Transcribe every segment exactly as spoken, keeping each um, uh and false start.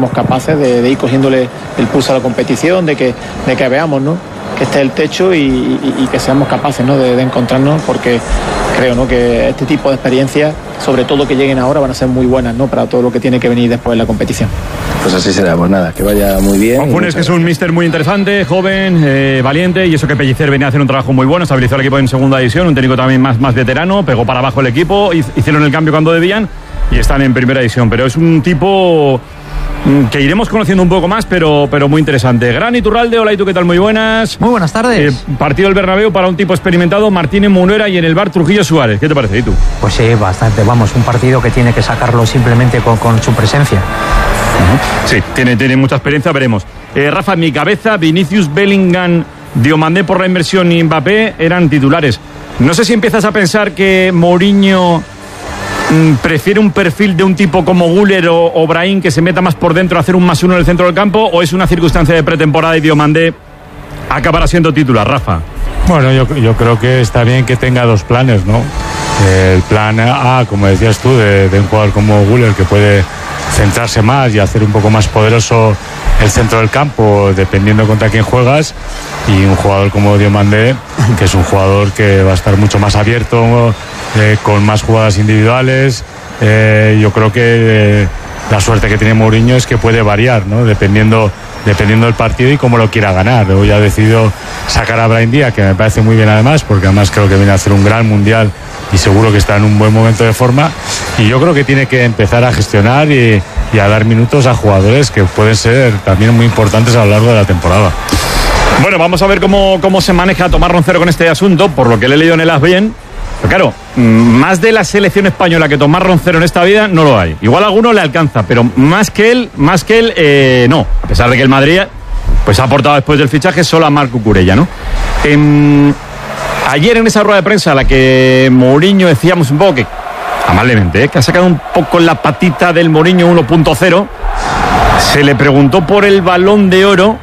seamos capaces de, de ir cogiéndole el pulso a la competición, de que, de que veamos, ¿no?, que este es el techo y, y, y que seamos capaces, ¿no?, de, de encontrarnos, porque creo, ¿no?, que este tipo de experiencias, sobre todo que lleguen ahora, van a ser muy buenas, ¿no?, para todo lo que tiene que venir después en la competición. Pues así será, pues nada, que vaya muy bien. Juan Funes, que es un míster muy interesante, joven, eh, valiente, y eso que Pellicer venía a hacer un trabajo muy bueno, estabilizó el equipo en segunda división, un técnico también más, más veterano, pegó para abajo el equipo, hicieron el cambio cuando debían y están en primera división, pero es un tipo que iremos conociendo un poco más, pero, pero muy interesante. Gran Iturralde, hola, ¿y tú qué tal? Muy buenas. Muy buenas tardes. Eh, partido del Bernabéu para un tipo experimentado, Martínez Munuera, y en el bar Trujillo Suárez. ¿Qué te parece, y tú? Pues sí, bastante. Vamos, un partido que tiene que sacarlo simplemente con, con su presencia. Uh-huh. Sí, tiene, tiene mucha experiencia, veremos. Eh, Rafa, en mi cabeza, Vinicius, Bellingham, Diomandé por la inversión y Mbappé eran titulares. No sé si empiezas a pensar que Mourinho prefiere un perfil de un tipo como Güler o, o Brahim, que se meta más por dentro a hacer un más uno en el centro del campo, o es una circunstancia de pretemporada y Diomandé acabará siendo titular, Rafa. Bueno, yo, yo creo que está bien que tenga dos planes, ¿no? El plan A, como decías tú, de, de un jugador como Güler, que puede centrarse más y hacer un poco más poderoso el centro del campo, dependiendo contra quién juegas, y un jugador como Diomandé, que es un jugador que va a estar mucho más abierto, eh, con más jugadas individuales. Eh, yo creo que eh, la suerte que tiene Mourinho es que puede variar, ¿no?, dependiendo dependiendo del partido y cómo lo quiera ganar. Hoy ha decidido sacar a Brahim Díaz, que me parece muy bien además, porque además creo que viene a hacer un gran mundial y seguro que está en un buen momento de forma, y yo creo que tiene que empezar a gestionar y, y a dar minutos a jugadores que pueden ser también muy importantes a lo largo de la temporada. Bueno, vamos a ver cómo, cómo se maneja Tomás Roncero con este asunto, por lo que le he leído en el A S bien. Pero claro, más de la selección española que Tomás Roncero en esta vida no lo hay. Igual a alguno le alcanza, pero más que él, más que él, eh, no. A pesar de que el Madrid pues ha aportado después del fichaje solo a Marco Curella, ¿no? Eh, ayer en esa rueda de prensa a la que Mourinho decíamos un poco que, amablemente, ¿eh?, que ha sacado un poco la patita del Mourinho uno punto cero, se le preguntó por el Balón de Oro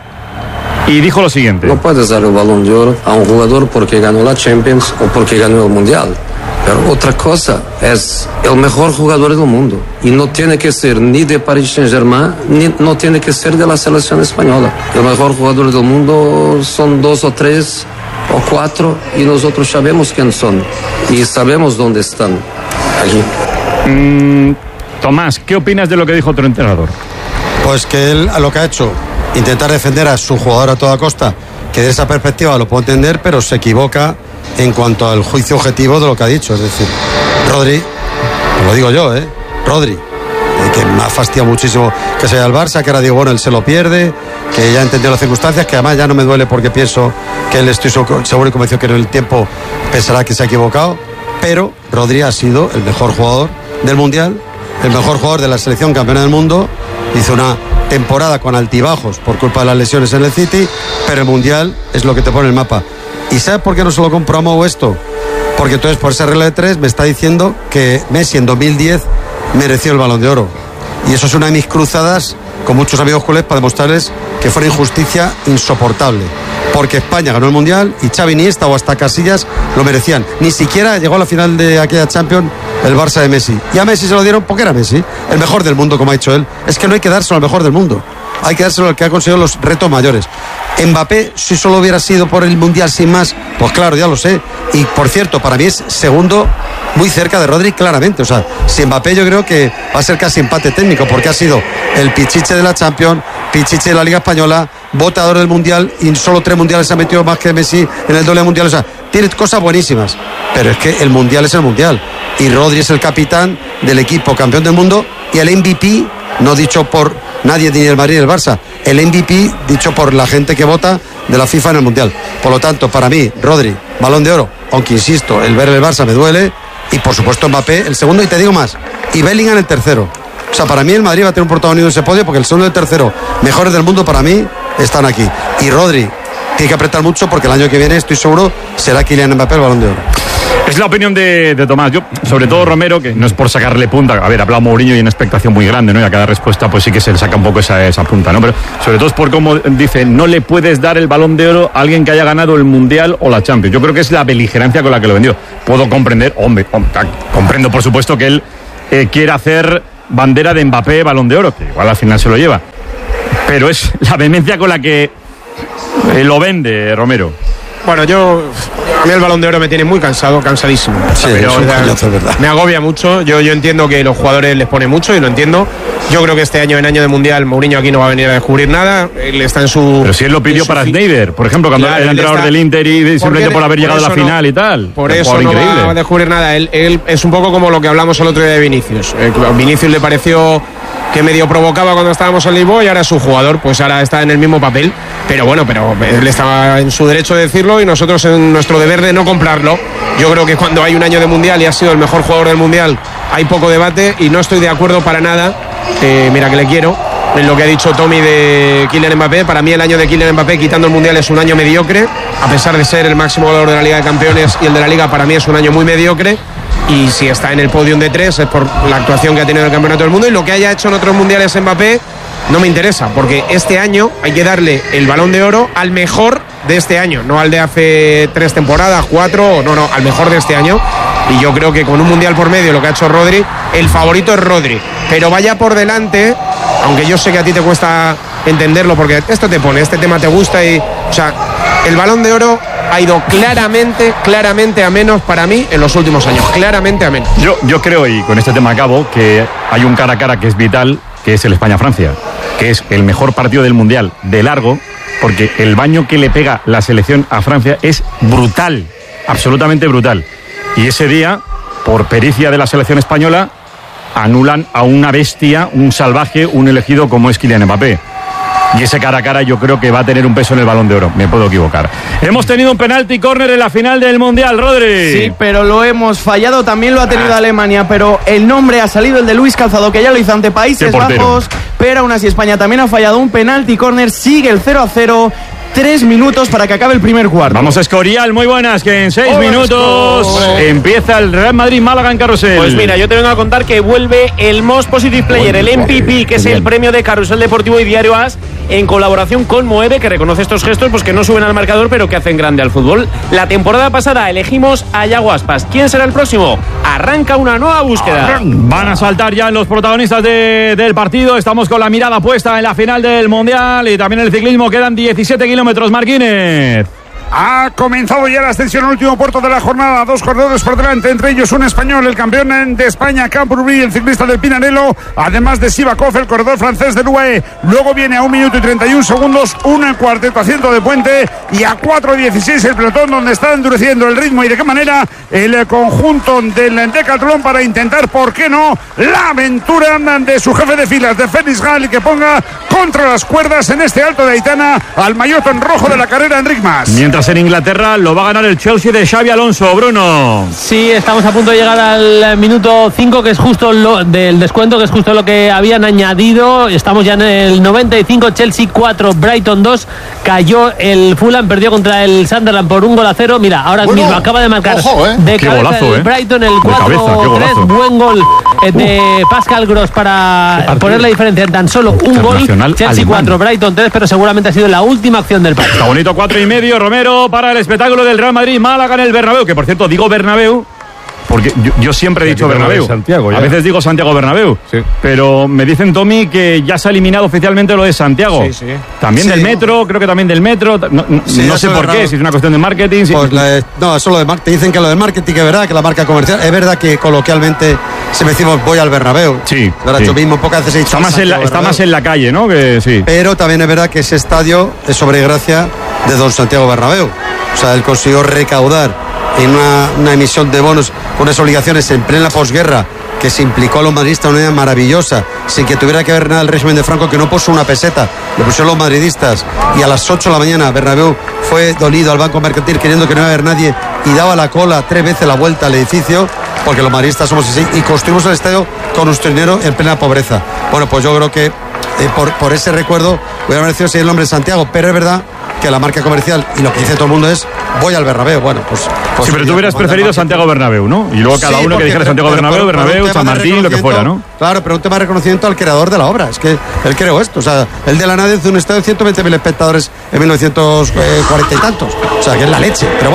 y dijo lo siguiente: no puedes dar el Balón de Oro a un jugador porque ganó la Champions o porque ganó el Mundial. Pero otra cosa es el mejor jugador del mundo. Y no tiene que ser ni de Paris Saint-Germain, ni no tiene que ser de la selección española. El mejor jugador del mundo son dos o tres o cuatro y nosotros sabemos quién son. Y sabemos dónde están. Aquí. Mm, Tomás, ¿qué opinas de lo que dijo otro entrenador? Pues que él lo que ha hecho, intentar defender a su jugador a toda costa, que de esa perspectiva lo puedo entender, pero se equivoca en cuanto al juicio objetivo de lo que ha dicho. Es decir, Rodri, lo digo yo, ¿eh? Rodri, eh, que me ha fastidiado muchísimo que se vaya al Barça, que ahora digo, bueno, él se lo pierde, que ya entendió las circunstancias, que además ya no me duele porque pienso que él, estoy seguro y convencido que en el tiempo pensará que se ha equivocado, pero Rodri ha sido el mejor jugador del Mundial, el mejor jugador de la selección campeona del mundo. Hizo una temporada con altibajos por culpa de las lesiones en el City, pero el Mundial es lo que te pone el mapa. ¿Y sabes por qué no se lo compro a Mou esto? Porque entonces por esa regla de tres me está diciendo que Messi en dos mil diez mereció el Balón de Oro. Y eso es una de mis cruzadas con muchos amigos culés para demostrarles que fue una injusticia insoportable. Porque España ganó el Mundial y Xavi, Iniesta o hasta Casillas lo merecían. Ni siquiera llegó a la final de aquella Champions el Barça de Messi. Y a Messi se lo dieron porque era Messi, el mejor del mundo, como ha dicho él. Es que no hay que dárselo al mejor del mundo. Hay que dárselo al que ha conseguido los retos mayores. Mbappé, si solo hubiera sido por el Mundial sin más, pues claro, ya lo sé. Y por cierto, para mí es segundo muy cerca de Rodri, claramente. O sea, si Mbappé yo creo que va a ser casi empate técnico, porque ha sido el pichiche de la Champions, pichiche de la Liga Española, votador del Mundial, y solo tres Mundiales se ha metido más que Messi en el doble Mundial. O sea, tiene cosas buenísimas, pero es que el Mundial es el Mundial. Y Rodri es el capitán del equipo campeón del mundo y el M V P, no dicho por nadie ni el Madrid ni el Barça, el M V P dicho por la gente que vota de la FIFA en el Mundial. Por lo tanto, para mí, Rodri, Balón de Oro, aunque insisto, el ver el Barça me duele, y por supuesto Mbappé el segundo, y te digo más, y Bellingham el tercero. O sea, para mí el Madrid va a tener un protagonismo en ese podio, porque el segundo y el tercero mejores del mundo para mí están aquí. Y Rodri tiene que apretar mucho, porque el año que viene, estoy seguro, será Kylian Mbappé el Balón de Oro. Es la opinión de, de Tomás. Yo, sobre todo Romero, que no es por sacarle punta. A ver, ha hablado Mourinho y una expectación muy grande, ¿no? Y a cada respuesta pues sí que se le saca un poco esa, esa punta, ¿no? Pero sobre todo es por cómo dice, no le puedes dar el Balón de Oro a alguien que haya ganado el Mundial o la Champions. Yo creo que es la beligerancia con la que lo vendió. Puedo comprender, hombre, comprendo por supuesto que él eh, quiera hacer bandera de Mbappé Balón de Oro, que igual al final se lo lleva. pero es la vehemencia con la que eh, lo vende Romero. Bueno, yo... A mí el Balón de Oro me tiene muy cansado, cansadísimo. Sí, pero, es un ya, coñazo, es verdad. Me agobia mucho. Yo, yo entiendo que los jugadores les pone mucho y lo entiendo. Yo creo que este año, en año de Mundial, Mourinho aquí no va a venir a descubrir nada. Él está en su... Pero si él lo pidió para Schneider, por ejemplo, cuando Claro, era él entrenador está- del Inter y de- simplemente por haber por llegado a la eso no- final y tal. Por Un eso jugador no increíble. va a descubrir nada. Él, él es un poco como lo que hablamos el otro día de Vinicius. Eh, Vinicius le pareció que medio provocaba cuando estábamos en Lisboa y ahora es su jugador, pues ahora está en el mismo papel. Pero bueno, pero él estaba en su derecho de decirlo y nosotros en nuestro deber de no comprarlo. Yo creo que cuando hay un año de Mundial y ha sido el mejor jugador del Mundial, hay poco debate y no estoy de acuerdo para nada, eh, mira que le quiero, en lo que ha dicho Tommy de Kylian Mbappé. Para mí el año de Kylian Mbappé, quitando el Mundial, es un año mediocre, a pesar de ser el máximo goleador de la Liga de Campeones y el de la Liga, para mí es un año muy mediocre. Y si está en el podium de tres es por la actuación que ha tenido en el Campeonato del Mundo, y lo que haya hecho en otros mundiales Mbappé no me interesa, porque este año hay que darle el Balón de Oro al mejor de este año, no al de hace tres temporadas, cuatro, no, no, al mejor de este año. Y yo creo que con un mundial por medio, lo que ha hecho Rodri, el favorito es Rodri. Pero vaya por delante, aunque yo sé que a ti te cuesta entenderlo, porque esto te pone, este tema te gusta y, o sea, el Balón de Oro ha ido claramente, claramente a menos para mí en los últimos años, claramente a menos. Yo, yo creo, y con este tema acabo, que hay un cara a cara que es vital, que es el España-Francia, que es el mejor partido del Mundial de largo, porque el baño que le pega la selección a Francia es brutal, absolutamente brutal. Y ese día, por pericia de la selección española, anulan a una bestia, un salvaje, un elegido como es Kylian Mbappé. Y ese cara a cara yo creo que va a tener un peso en el Balón de Oro. Me puedo equivocar. Hemos tenido un penalti córner en la final del Mundial, Rodri. Sí, pero lo hemos fallado. También lo ha tenido Alemania, pero el nombre ha salido, el de Luis Calzado, que ya lo hizo ante Países Bajos. Pero aún así España también ha fallado un penalti córner. Sigue el cero a cero. Tres minutos para que acabe el primer cuarto. Vamos a Escorial, muy buenas, que en seis Hola, minutos Esco. empieza el Real Madrid-Málaga en Carrusel. Pues mira, yo te vengo a contar que vuelve el Most Positive Player, el M V P, que es el premio de Carrusel Deportivo y Diario As, en colaboración con Moeve, que reconoce estos gestos, pues que no suben al marcador, pero que hacen grande al fútbol. La temporada pasada elegimos a Yago Aspas. ¿Quién será el próximo? Arranca una nueva búsqueda. Van a saltar ya los protagonistas de, del partido. Estamos con la mirada puesta en la final del Mundial y también en el ciclismo. Quedan diecisiete kilómetros, Marquínez. Ha comenzado ya la ascensión al último puerto de la jornada. Dos corredores por delante, entre ellos un español, el campeón de España, Camprubí, el ciclista del Pinarello, además de Sivakov, el corredor francés del U A E. Luego viene a un minuto y treinta y un segundos un cuarteto asiento de Puente, y a cuatro dieciséis el pelotón, donde está endureciendo el ritmo y de qué manera el conjunto del Decathlon para intentar, por qué no, la aventura de su jefe de filas, de Félix Gall, y que ponga contra las cuerdas en este Alto de Aitana al maillot en rojo de la carrera, Enric Mas. Mientras en Inglaterra lo va a ganar el Chelsea de Xabi Alonso, Bruno. Sí, estamos a punto de llegar al minuto cinco, que es justo lo del descuento, que es justo lo que habían añadido. Estamos ya en el noventa y cinco, Chelsea cuatro, Brighton dos. Cayó el Fulham, perdió contra el Sunderland por un gol a cero. Mira, ahora bueno, mismo acaba de marcar ojo, eh. de qué cabeza golazo, el eh. Brighton, el cuatro tres. Buen gol de Pascal Gross para poner la diferencia en tan solo un gol. Chelsea cuatro, Brighton tres, pero seguramente ha sido la última acción del partido. Está bonito, cuatro y medio, Romero, para el espectáculo del Real Madrid, Málaga en el Bernabéu, que por cierto digo Bernabéu porque yo, yo siempre he dicho Bernabéu. Santiago, ya. A veces digo Santiago Bernabéu, sí. Pero me dicen, Tommy, que ya se ha eliminado oficialmente lo de Santiago. Sí, sí. También sí. del metro, creo que también del metro. No, no, sí, no sé por qué, si es una cuestión de marketing. Si... Pues la, no, eso lo de marketing. Dicen que lo de marketing es verdad, que la marca comercial. Es verdad que coloquialmente se me decimos voy al Bernabéu. Sí. Ahora sí. yo mismo pocas veces he dicho. Está más, en la, está más en la calle, ¿no? Que sí. Pero también es verdad que ese estadio es sobre gracia de don Santiago Bernabéu. O sea, él consiguió recaudar en una, una emisión de bonos con unas obligaciones en plena posguerra, que se implicó a los madridistas de una manera maravillosa, sin que tuviera que ver nada el régimen de Franco, que no puso una peseta, lo pusieron los madridistas, y a las ocho de la mañana Bernabéu fue dolido al Banco Mercantil queriendo que no iba a haber nadie, y daba la cola tres veces la vuelta al edificio, porque los madridistas somos así, y construimos el estadio con nuestro dinero en plena pobreza. Bueno, pues yo creo que eh, por, por ese recuerdo hubiera merecido seguir el nombre de Santiago, pero es verdad que la marca comercial y lo que dice todo el mundo es voy al Bernabéu. Bueno, pues, pues sí, pero tú hubieras preferido Santiago Bernabéu, ¿no? Y luego cada sí, uno que dijera Santiago pero, Bernabéu, pero, Bernabéu, San Martín, lo que fuera, ¿no? Claro, pero un tema de reconocimiento al creador de la obra. Es que él creó esto. O sea, él de la nada hizo un estadio de ciento veinte mil espectadores en mil novecientos cuarenta y tantos. O sea, que es la leche. Pero bueno,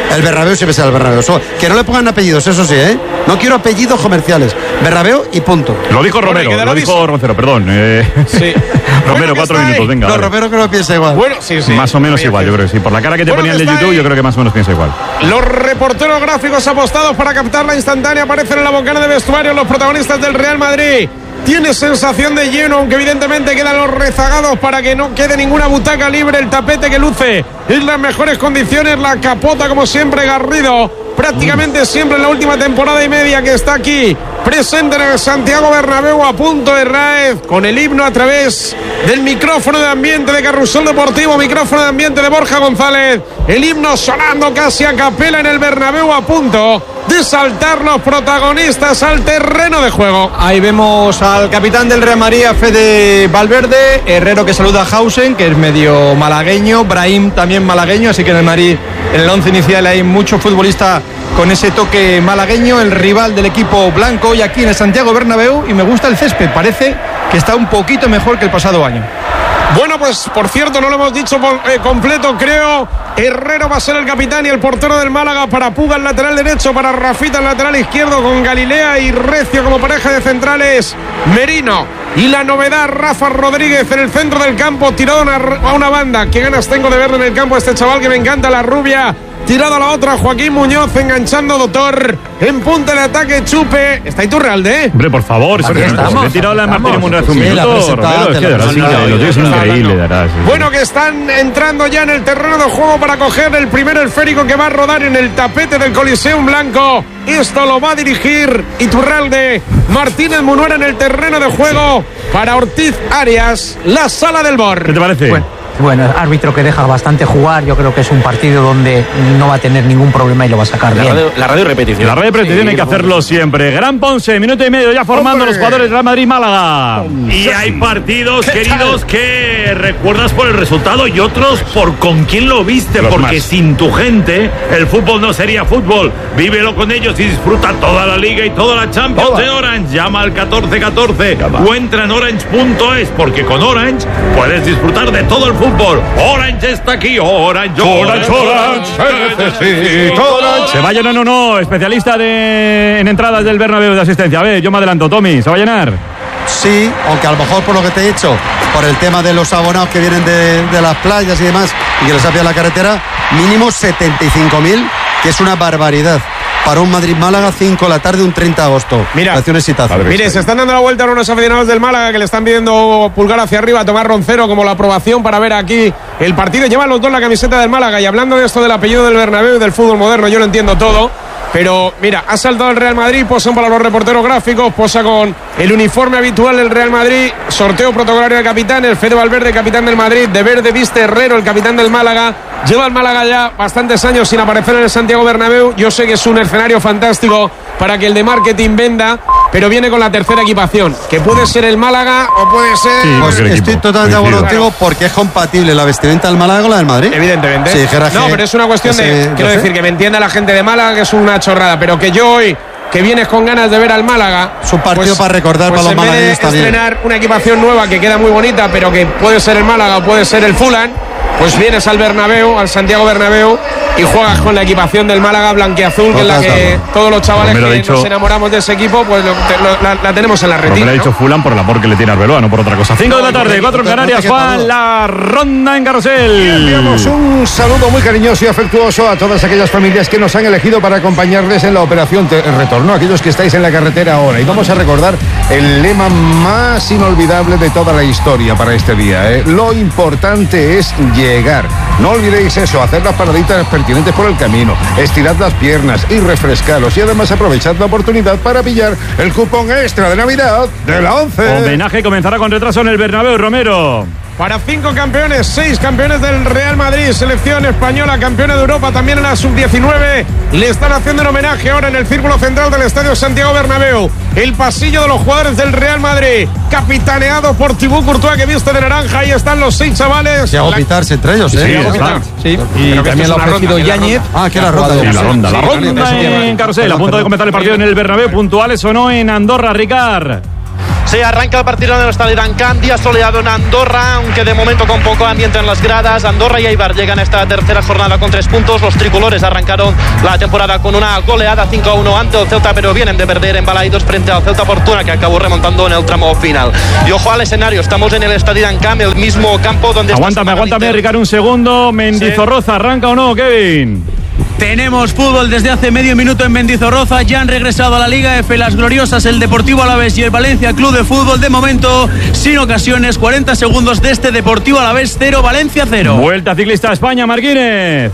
El Bernabéu siempre será el Bernabéu. So, que no le pongan apellidos, eso sí, ¿eh? No quiero apellidos comerciales. Bernabéu y punto. Lo dijo Romero, bueno, lo dijo Roncero, perdón. Eh. Sí. Romero, bueno, cuatro minutos, venga. No, Romero creo que piensa igual. Bueno, sí, sí. Más o menos igual, yo creo que sí. Por la cara que te bueno, ponían de YouTube, ahí. Yo creo que más o menos piensa igual. Los reporteros gráficos apostados para captar la instantánea aparecen en la bocana de vestuario los protagonistas del Real Madrid. Tiene sensación de lleno, aunque evidentemente quedan los rezagados para que no quede ninguna butaca libre. El tapete que luce en las mejores condiciones, la capota como siempre Garrido, prácticamente siempre en la última temporada y media que está aquí presente en el Santiago Bernabéu, a punto de Raez con el himno a través del micrófono de ambiente de Carrusel Deportivo, micrófono de ambiente de Borja González, el himno sonando casi a capela en el Bernabéu, a punto de saltar los protagonistas al terreno de juego. Ahí vemos al capitán del Real Madrid, Fede Valverde, Herrero que saluda a Hausen, que es medio malagueño, Brahim también malagueño, así que en el Madrid, en el once inicial hay mucho futbolista con ese toque malagueño, el rival del equipo blanco hoy aquí en el Santiago Bernabéu, y me gusta el césped, parece que está un poquito mejor que el pasado año. Bueno, pues por cierto, no lo hemos dicho por, eh, completo, creo. Herrero va a ser el capitán y el portero del Málaga, para Puga el lateral derecho, para Rafita el lateral izquierdo, con Galilea y Recio como pareja de centrales, Merino. Y la novedad, Rafa Rodríguez en el centro del campo, tirado a una, a una banda. Qué ganas tengo de verlo en el campo a este chaval que me encanta, la rubia. Tirado a la otra, Joaquín Muñoz enganchando Doctor. En punta de ataque, Chupe. Está Iturralde, ¿eh? Hombre, por favor. Eso que he tirado la Martín Muñoz hace un minuto. Romero, es que darás increíble. Es increíble, darás. Bueno, que están entrando ya en el terreno de juego para coger el primer esférico que va a rodar en el tapete del Coliseum Blanco. Esto lo va a dirigir Iturralde. Martínez Munuera en el terreno de juego para Ortiz Arias, la sala del B O R. ¿Qué te parece? Bueno. Bueno, árbitro que deja bastante jugar. Yo creo que es un partido donde no va a tener ningún problema y lo va a sacar la bien. Radio, la radio repetición. La radio repetición sí, hay que hacerlo siempre. Gran Ponce, minuto y medio ya formando ¡hombre! Los jugadores de Real Madrid-Málaga. Y hay partidos, queridos, tal? Que recuerdas por el resultado y otros por con quién lo viste. Los porque más. Sin tu gente el fútbol no sería fútbol. Vívelo con ellos y disfruta toda la Liga y toda la Champions toda. De Orange. Llama al catorce catorce o entra en orange punto es, porque con Orange puedes disfrutar de todo el fútbol. Fútbol. Orange está aquí, Orange, Orange, Orange, Orange, Orange. Se va a llenar o no, especialista de, en entradas del Bernabéu de asistencia. A ver, yo me adelanto, Tommy, ¿se va a llenar? Sí, aunque a lo mejor por lo que te he dicho, por el tema de los abonados que vienen de, de las playas y demás, y que les apia la carretera, mínimo setenta y cinco mil, que es una barbaridad. Para un Madrid-Málaga, cinco de la tarde, un treinta de agosto. Mira, mire, se están dando la vuelta a unos aficionados del Málaga que le están pidiendo pulgar hacia arriba a Tomás Roncero como la aprobación para ver aquí el partido. Llevan los dos la camiseta del Málaga, y hablando de esto del apellido del Bernabéu y del fútbol moderno, yo lo entiendo todo. Pero mira, ha saltado el Real Madrid, posan para los reporteros gráficos, posa con el uniforme habitual del Real Madrid, sorteo protocolario de capitanes, Fede Valverde, capitán del Madrid, de verde viste Herrero, el capitán del Málaga. Lleva el Málaga ya bastantes años sin aparecer en el Santiago Bernabéu. Yo sé que es un escenario fantástico para que el de marketing venda, pero viene con la tercera equipación, que puede ser el Málaga o puede ser... Sí, pues estoy totalmente de acuerdo contigo, porque es compatible la vestimenta del Málaga con la del Madrid. Evidentemente. Sí, no, pero es una cuestión de... Quiero decir, que me entienda la gente de Málaga, que es una chorrada, pero que yo hoy, que vienes con ganas de ver al Málaga... Es un partido pues, para recordar pues para los malagueños también. En vez de estrenar una equipación nueva que queda muy bonita, pero que puede ser el Málaga o puede ser el Fulham, pues vienes al Bernabéu, al Santiago Bernabéu, y juegas con la equipación del Málaga blanquiazul, que es la que todos los chavales que dicho, nos enamoramos de ese equipo, pues lo, lo, la, la tenemos en la retina. Me lo ha dicho ¿no? Fulham por el amor que le tiene a Arbeloa, no por otra cosa. cinco de la tarde, cuatro en Canarias, Juan, la ronda en Carrusel. Enviamos un saludo muy cariñoso y afectuoso a todas aquellas familias que nos han elegido para acompañarles en la operación de retorno, aquellos que estáis en la carretera ahora. Y vamos a recordar el lema más inolvidable de toda la historia para este día, ¿eh? Lo importante es llegar. No olvidéis eso, hacer las paraditas pertinentes por el camino, estirad las piernas y refrescaros, y además aprovechad la oportunidad para pillar el cupón extra de Navidad de la once. Homenaje comenzará con retraso en el Bernabéu, Romero. Para cinco campeones, seis campeones del Real Madrid, selección española, campeona de Europa también en la sub diecinueve, le están haciendo el homenaje ahora en el círculo central del Estadio Santiago Bernabéu. El pasillo de los jugadores del Real Madrid, capitaneado por Thibaut Courtois, que viste de naranja. Ahí están los seis chavales. Y hago pitarse entre ellos, ¿eh? Sí, sí, sí. Y también lo ha ofrecido Yáñez. Ah, que la ronda. Sí, la ronda. La ronda en Carrusel. A punto de comenzar el partido en el Bernabéu. Puntuales o no en Andorra, Ricard. Se arranca el partido en el Estadio Camp, día soleado en Andorra, aunque de momento con poco ambiente en las gradas. Andorra y Eibar llegan a esta tercera jornada con tres puntos. Los tricolores arrancaron la temporada con una goleada cinco a uno ante el Ceuta, pero vienen de perder en Balaidos frente al Ceuta Fortuna, que acabó remontando en el tramo final. Y ojo al escenario, estamos en el Estadio Camp, el mismo campo donde... Aguántame, aguántame, Ricardo, un segundo. Mendizorroza, sí. ¿Arranca o no, Kevin? Tenemos fútbol desde hace medio minuto en Mendizorroza. Ya han regresado a la Liga F las gloriosas, el Deportivo Alavés y el Valencia Club de Fútbol. De momento, sin ocasiones, cuarenta segundos de este Deportivo Alavés cero, Valencia cero. Vuelta ciclista a España, Marquínez.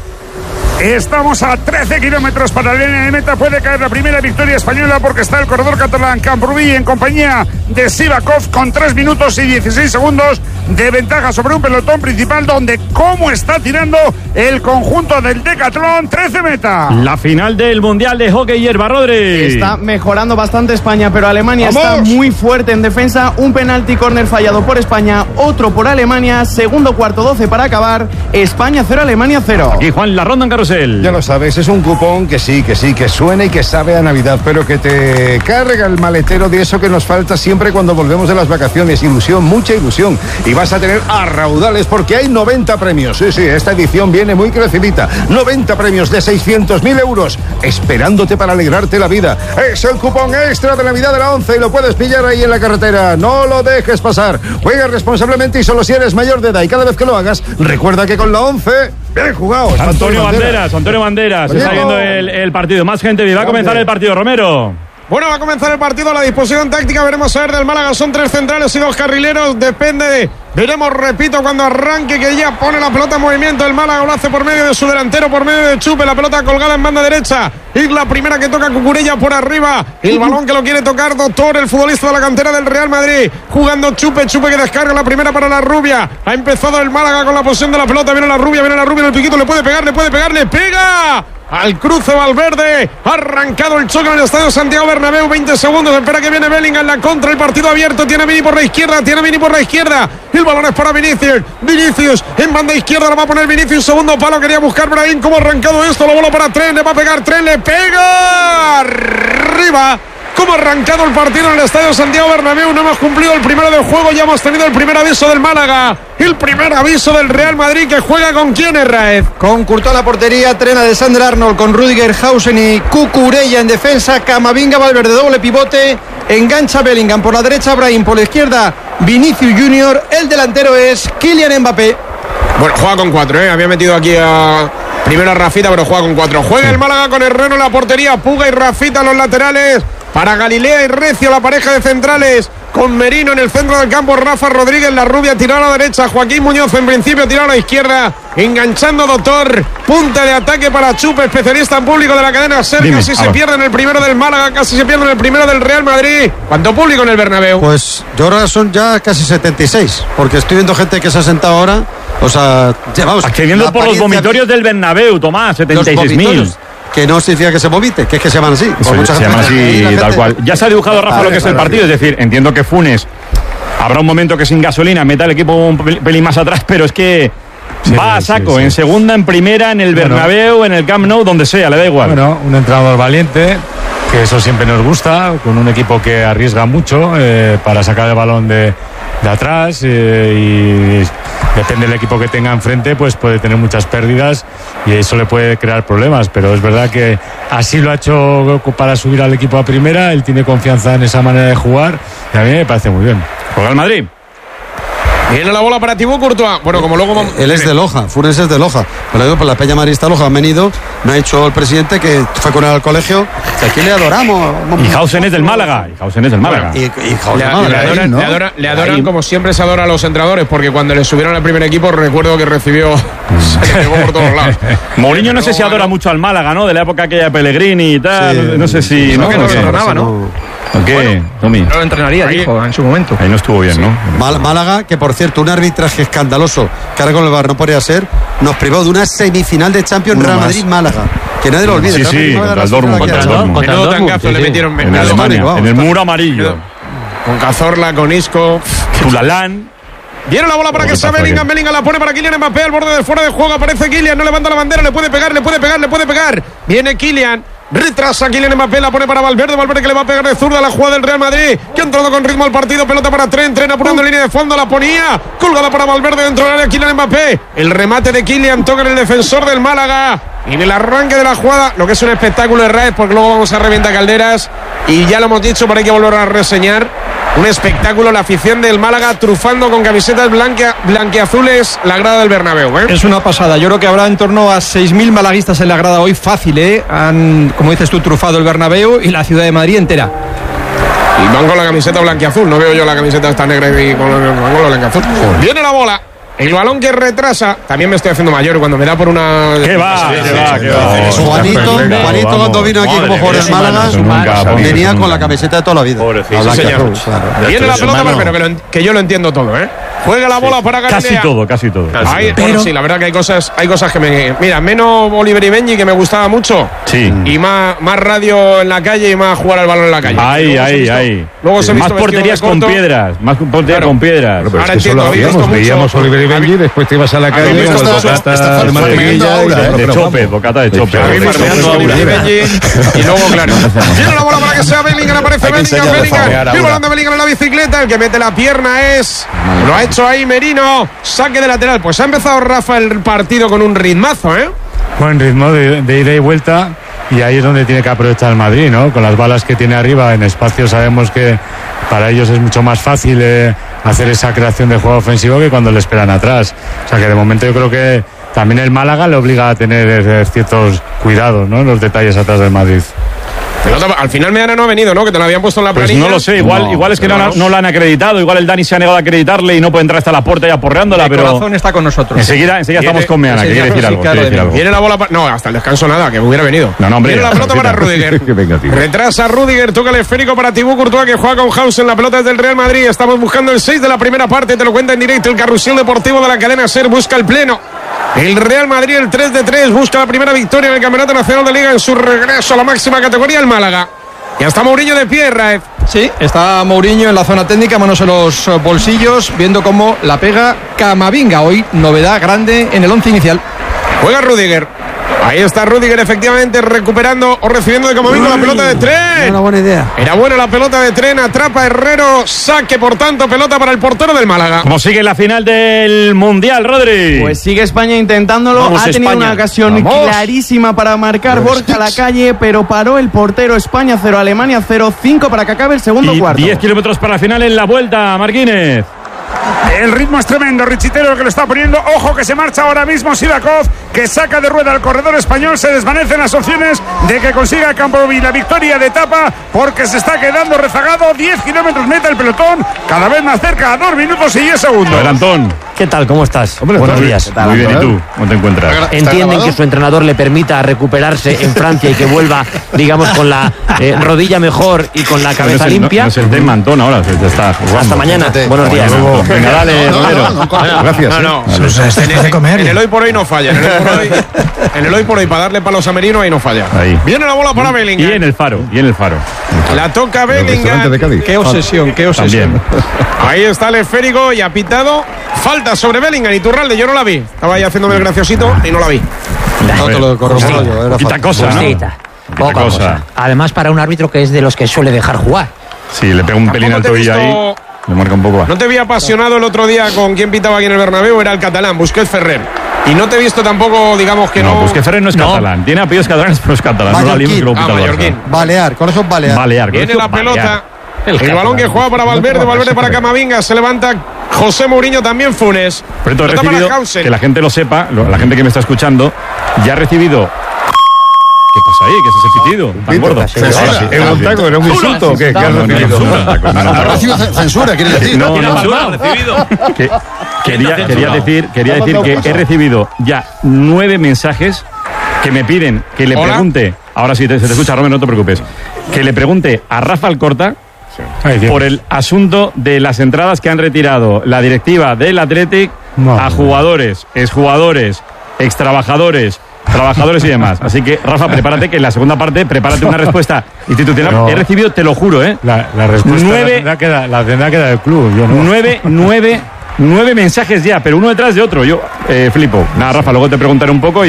Estamos a trece kilómetros para la línea de meta. Puede caer la primera victoria española porque está el corredor catalán Camprubí en compañía de Sivakov con tres minutos y dieciséis segundos de ventaja sobre un pelotón principal donde cómo está tirando el conjunto del Decatlón. trece meta. La final del Mundial de Hockey Hierba, Rodri. Está mejorando bastante España, pero Alemania ¡Vamos! Está muy fuerte en defensa. Un penalti córner fallado por España, otro por Alemania. Segundo cuarto, doce para acabar. España cero, Alemania cero. Aquí Juan, la ronda en carrusel. Ya lo sabes, es un cupón que sí, que sí, que suena y que sabe a Navidad, pero que te carga el maletero de eso que nos falta siempre cuando volvemos de las vacaciones. Ilusión, mucha ilusión. Y vas a tener a raudales porque hay noventa premios. Sí, sí, esta edición viene muy crecidita. noventa premios de seiscientos mil euros esperándote para alegrarte la vida. Es el cupón extra de Navidad de la once y lo puedes pillar ahí en la carretera. No lo dejes pasar. Juega responsablemente y solo si eres mayor de edad. Y cada vez que lo hagas, recuerda que con la once, bien jugado. Antonio Banderas. Antonio Banderas, se está viendo el, el partido. Más gente, va a comenzar el partido, Romero. Bueno, va a comenzar el partido, la disposición táctica, veremos a ver del Málaga, son tres centrales y dos carrileros, depende de, veremos, repito, cuando arranque, que ya pone la pelota en movimiento, el Málaga lo hace por medio de su delantero, por medio de Chupe, la pelota colgada en banda derecha, y la primera que toca Cucurella por arriba, el balón que lo quiere tocar Doctor, el futbolista de la cantera del Real Madrid, jugando Chupe, Chupe que descarga la primera para la Rubia, ha empezado el Málaga con la posesión de la pelota, viene la Rubia, viene la Rubia en el piquito, le puede pegar, le puede pegar, le pega al cruce Valverde, ha arrancado el choque en el Estadio Santiago Bernabéu, veinte segundos, espera que viene Bellingham en la contra, el partido abierto, tiene Vini por la izquierda, tiene Vini por la izquierda, el balón es para Vinicius, Vinicius en banda izquierda, lo va a poner Vinicius, segundo palo, quería buscar Brahim, cómo ha arrancado esto, lo bola para Tren, le va a pegar Tren, le pega arriba. Cómo ha arrancado el partido en el Estadio Santiago Bernabéu, no hemos cumplido el primero del juego, ya hemos tenido el primer aviso del Málaga, el primer aviso del Real Madrid, que juega con quién, Raez. Con Courtois la portería, Tren, Alexander Arnold, con Rüdiger, Hausen y Cucurella en defensa, Camavinga, Valverde, doble pivote, engancha Bellingham por la derecha, Brahim por la izquierda, Vinicius Junior, el delantero es Kylian Mbappé. Bueno, juega con cuatro, ¿eh? Había metido aquí a... Primero a Rafita, pero juega con cuatro. Juega el Málaga con Herrero en la portería, Puga y Rafita en los laterales. Para Galilea y Recio, la pareja de centrales, con Merino en el centro del campo, Rafa Rodríguez, la Rubia tirada a la derecha, Joaquín Muñoz en principio tirado a la izquierda, enganchando Doctor, punta de ataque para Chupe, especialista en público de la cadena SER. Dime, casi se ver. pierde en el primero del Málaga, casi se pierde en el primero del Real Madrid. ¿Cuánto público en el Bernabéu? Pues yo ahora son ya casi setenta y seis, porque estoy viendo gente que se ha sentado ahora, o sea, ya vamos. Accediendo por los vomitorios del Bernabéu, Tomás, setenta y seis mil. Que no significa que se vomite, que es que se llaman así. Por mucha se llaman así, tal gente... cual. Ya se ha dibujado, Rafa, lo que es el partido. Es decir, entiendo que Funes habrá un momento que sin gasolina meta el equipo un pelín más atrás, pero es que sí, va a saco, sí, sí. en segunda, en primera, en el Bernabéu, bueno, en el Camp Nou, donde sea, le da igual. Bueno, un entrenador valiente, que eso siempre nos gusta, con un equipo que arriesga mucho eh, para sacar el balón de, de atrás eh, y depende del equipo que tenga enfrente, pues puede tener muchas pérdidas y eso le puede crear problemas, pero es verdad que así lo ha hecho para subir al equipo a primera, él tiene confianza en esa manera de jugar y a mí me parece muy bien. Juega el Madrid. Viene la bola para Thibaut Courtois. Bueno, como luego... Él es de Loja, Funes es de Loja. Pero digo, por la Peña Marista Loja han venido, me ha dicho el presidente que fue con él al colegio, que aquí le adoramos. Y Hausen es del Málaga. Y Hausen es del Málaga. Y, y le, Málaga, le adoran, ¿no? le adoran, le adoran como siempre se adora a los entrenadores, porque cuando le subieron al primer equipo recuerdo que recibió... se le pegó por todos lados. Mourinho no sé si adora mucho al Málaga, ¿no? De la época aquella de Pellegrini y tal. Sí, no, no sé si... No, no, que no lo entrenaba, ¿no? ¿O qué, bueno, Tommy? No lo entrenaría, ahí, dijo, en su momento. Ahí no estuvo bien, sí. ¿no? Málaga, que por cierto, un arbitraje escandaloso, que ahora con el V A R no podría ser, nos privó de una semifinal de Champions Real Madrid-Málaga. Que nadie lo olvide. Sí, sí, contra el Dortmund. Contra el Dortmund. Contra el Dortmund. Le metieron en Alemania, en el muro amarillo. Con Cazorla, con Isco, Tulalán. Viene la bola para que sea Bellingham, Bellingham la pone para Kylian Mbappé, al borde de fuera de juego, aparece Kylian, no levanta la bandera, le puede pegar, le puede pegar, le puede pegar. Viene Kylian, retrasa Kylian Mbappé, la pone para Valverde, Valverde que le va a pegar de zurda a la jugada del Real Madrid, que ha entrado con ritmo al partido, pelota para Tren, Tren apurando en línea de fondo, la ponía, colgada para Valverde dentro del área, Kylian Mbappé, el remate de Kylian, toca en el defensor del Málaga, y en el arranque de la jugada, lo que es un espectáculo de Raez, porque luego vamos a reventar calderas, y ya lo hemos dicho, pero hay que volver a reseñar, un espectáculo, la afición del Málaga trufando con camisetas blanca, blanquiazules la grada del Bernabéu, ¿eh? Es una pasada, yo creo que habrá en torno a seis mil malaguistas en la grada hoy, fácil, ¿eh? Han, como dices tú, trufado el Bernabéu y la ciudad de Madrid entera. Y van con la camiseta blanquiazul, no veo yo la camiseta esta negra y con la blanquiazul. Viene la bola. El balón que retrasa, también me estoy haciendo mayor cuando me da por una... ¿Qué va? ¿Qué va? ¿Qué va? Juanito, Juanito cuando vino aquí como por el Málaga, venía con la camiseta de toda la vida. Sí, señor. Viene la pelota, pero que, lo, que yo lo entiendo todo, ¿eh? Juega la bola para Galilea. Casi todo, casi todo. Ahí, pero... Bueno, sí, la verdad que hay cosas, hay cosas que me... Mira, menos Oliver y Benji, que me gustaba mucho. Sí. Y más, más radio en la calle y más jugar al balón en la calle. Ahí, ahí, ahí. Luego se más porterías con piedras. Más porterías claro. con piedras. Pero es que eso lo hacíamos, veíamos Oliver y Benji, después te ibas a la calle con bocata de mantequilla de chope, bocata de chope. Y luego, claro. Tiene la bola para que sea Bellingham, aparece Bellingham, Bellingham. El balón de Bellingham en la bicicleta, el que mete la pierna es... Lo ha hecho ahí Merino, saque de lateral. Pues ha empezado Rafa el partido con un ritmazo, ¿eh? Buen ritmo de, de ida y vuelta, y ahí es donde tiene que aprovechar el Madrid, ¿no? Con las balas que tiene arriba en espacio, sabemos que para ellos es mucho más fácil eh, hacer esa creación de juego ofensivo que cuando le esperan atrás. O sea que de momento yo creo que también el Málaga le obliga a tener eh, ciertos cuidados, ¿no? Los detalles atrás del Madrid. Pelota, al final Meana no ha venido, ¿no? Que te lo habían puesto en la planilla. Pues no lo sé, igual, no, igual es que no, no, no la han acreditado, igual el Dani se ha negado a acreditarle y no puede entrar hasta la puerta ya aporreándola, el pero... El corazón está con nosotros. Enseguida, enseguida estamos con Meana, que quiere decir algo. Quiere decir algo. Viene la bola para... No, hasta el descanso nada, que hubiera venido. No, no, hombre. Viene la pelota para Rüdiger. Retrasa Rüdiger, toca el esférico para Thibaut Courtois, que juega con Hausen, la pelota es del Real Madrid. Estamos buscando el seis de la primera parte, te lo cuenta en directo el carrusel deportivo de la cadena SER, busca el pleno. El Real Madrid, el tres de tres, busca la primera victoria en el Campeonato Nacional de Liga en su regreso a la máxima categoría, el Málaga. Ya está Mourinho de pie, Raef. Sí, está Mourinho en la zona técnica, manos en los bolsillos, viendo cómo la pega Camavinga. Hoy novedad grande en el once inicial. Juega Rüdiger. Ahí está Rüdiger efectivamente recuperando o recibiendo de Camavinga la pelota de Tren. Era una buena idea. Era buena la pelota de Tren, atrapa Herrero, saque por tanto, pelota para el portero del Málaga. ¿Cómo sigue la final del Mundial, Rodri? Pues sigue España intentándolo, Vamos, ha tenido España. una ocasión Vamos. clarísima para marcar Borja Lacalle, pero paró el portero. España cero, Alemania cero, cinco para que acabe el segundo y cuarto. diez kilómetros para la final en la vuelta, Marquínez. El ritmo es tremendo, Richitero que lo está poniendo. Ojo que se marcha ahora mismo Sivakov, que saca de rueda al corredor español. Se desvanecen las opciones de que consiga Camproví la victoria de etapa, porque se está quedando rezagado. diez kilómetros meta el pelotón, cada vez más cerca, a dos minutos y diez segundos. A ver, Antón. ¿Qué tal? ¿Cómo estás? Hombre, Buenos ¿estás días. bien? Muy bien, ¿y tú? ¿Cómo te encuentras? Entienden que su entrenador le permita recuperarse en Francia y que vuelva, digamos, con la eh, rodilla mejor y con la cabeza no es el, limpia. No, no es el tema, Antón, ahora se te está jugando. Hasta mañana. Buenos días. Bueno, venga, dale, no, Romero. no, no, no, Gracias. No, no. Vale. En, el, en el hoy por hoy no falla. En el hoy por hoy, en el hoy, por hoy para darle palos a Merino, ahí no falla. Ahí. Viene la bola para Bellingham. Y en el faro, y en el faro. La toca Bellingham. Qué obsesión, qué obsesión. También. Ahí está el esférico y ha pitado. Falta sobre Bellingham y Turralde, yo no la vi. Estaba ahí haciéndome el graciosito y no la vi. No te lo corroboró yo, era Poquita cosa, ¿no? Justita. Poca cosa. cosa. Además, para un árbitro que es de los que suele dejar jugar. Sí, le pega un pelín al te he tobillo visto- ahí. Le marca un poco. No te vi apasionado el otro día con quien pitaba aquí en el Bernabéu, era el catalán, Busquets Ferrer. Y no te he visto tampoco, digamos que no. No, pues que Ferrer no es catalán. Tiene apellidos catalanes, pero es catalán. No la liemos que lo Ah, pita el Mallorquín. Barça. Balear, con eso es Balear. Balear. Viene colegio la pelota. Balear. El, balón que juega para Valverde, Valverde para Camavinga, se levanta José Mourinho, también Funes. Por esto he Pelota para recibido, Hausen. que la gente lo sepa, lo- la gente que me está escuchando, ya ha recibido... ¿Qué pasa ahí? ¿Qué es ese pitido? Tan gordo. Censura. ¿Era un taco? ¿Era un insulto o qué? ¿Qué has No, no, recibido? censura, taco, no, no, ¿Has no. recibido censura, quieres decir? No, ¿Quién ha no, pasado? ¿Recibido? que- quería, ¿Quién te ha quería censurado? decir, quería decir que he recibido ya nueve mensajes que me piden que le Hola. pregunte, ahora sí te- se te escucha, Romero, no te preocupes, que le pregunte a Rafa Alcorta Ay, Dios. por el asunto de las entradas que han retirado la directiva del Athletic Madre a jugadores, exjugadores, extrabajadores, trabajadores y demás. Así que, Rafa, prepárate que en la segunda parte, prepárate una respuesta institucional. No. He recibido, te lo juro, ¿eh? La, la respuesta Nueve- la tendrá que dar, la tendrá que dar el club. Yo no. Nueve, nueve, nueve mensajes ya, pero uno detrás de otro. Yo eh, flipo. Nada, Rafa, luego te preguntaré un poco y Bien.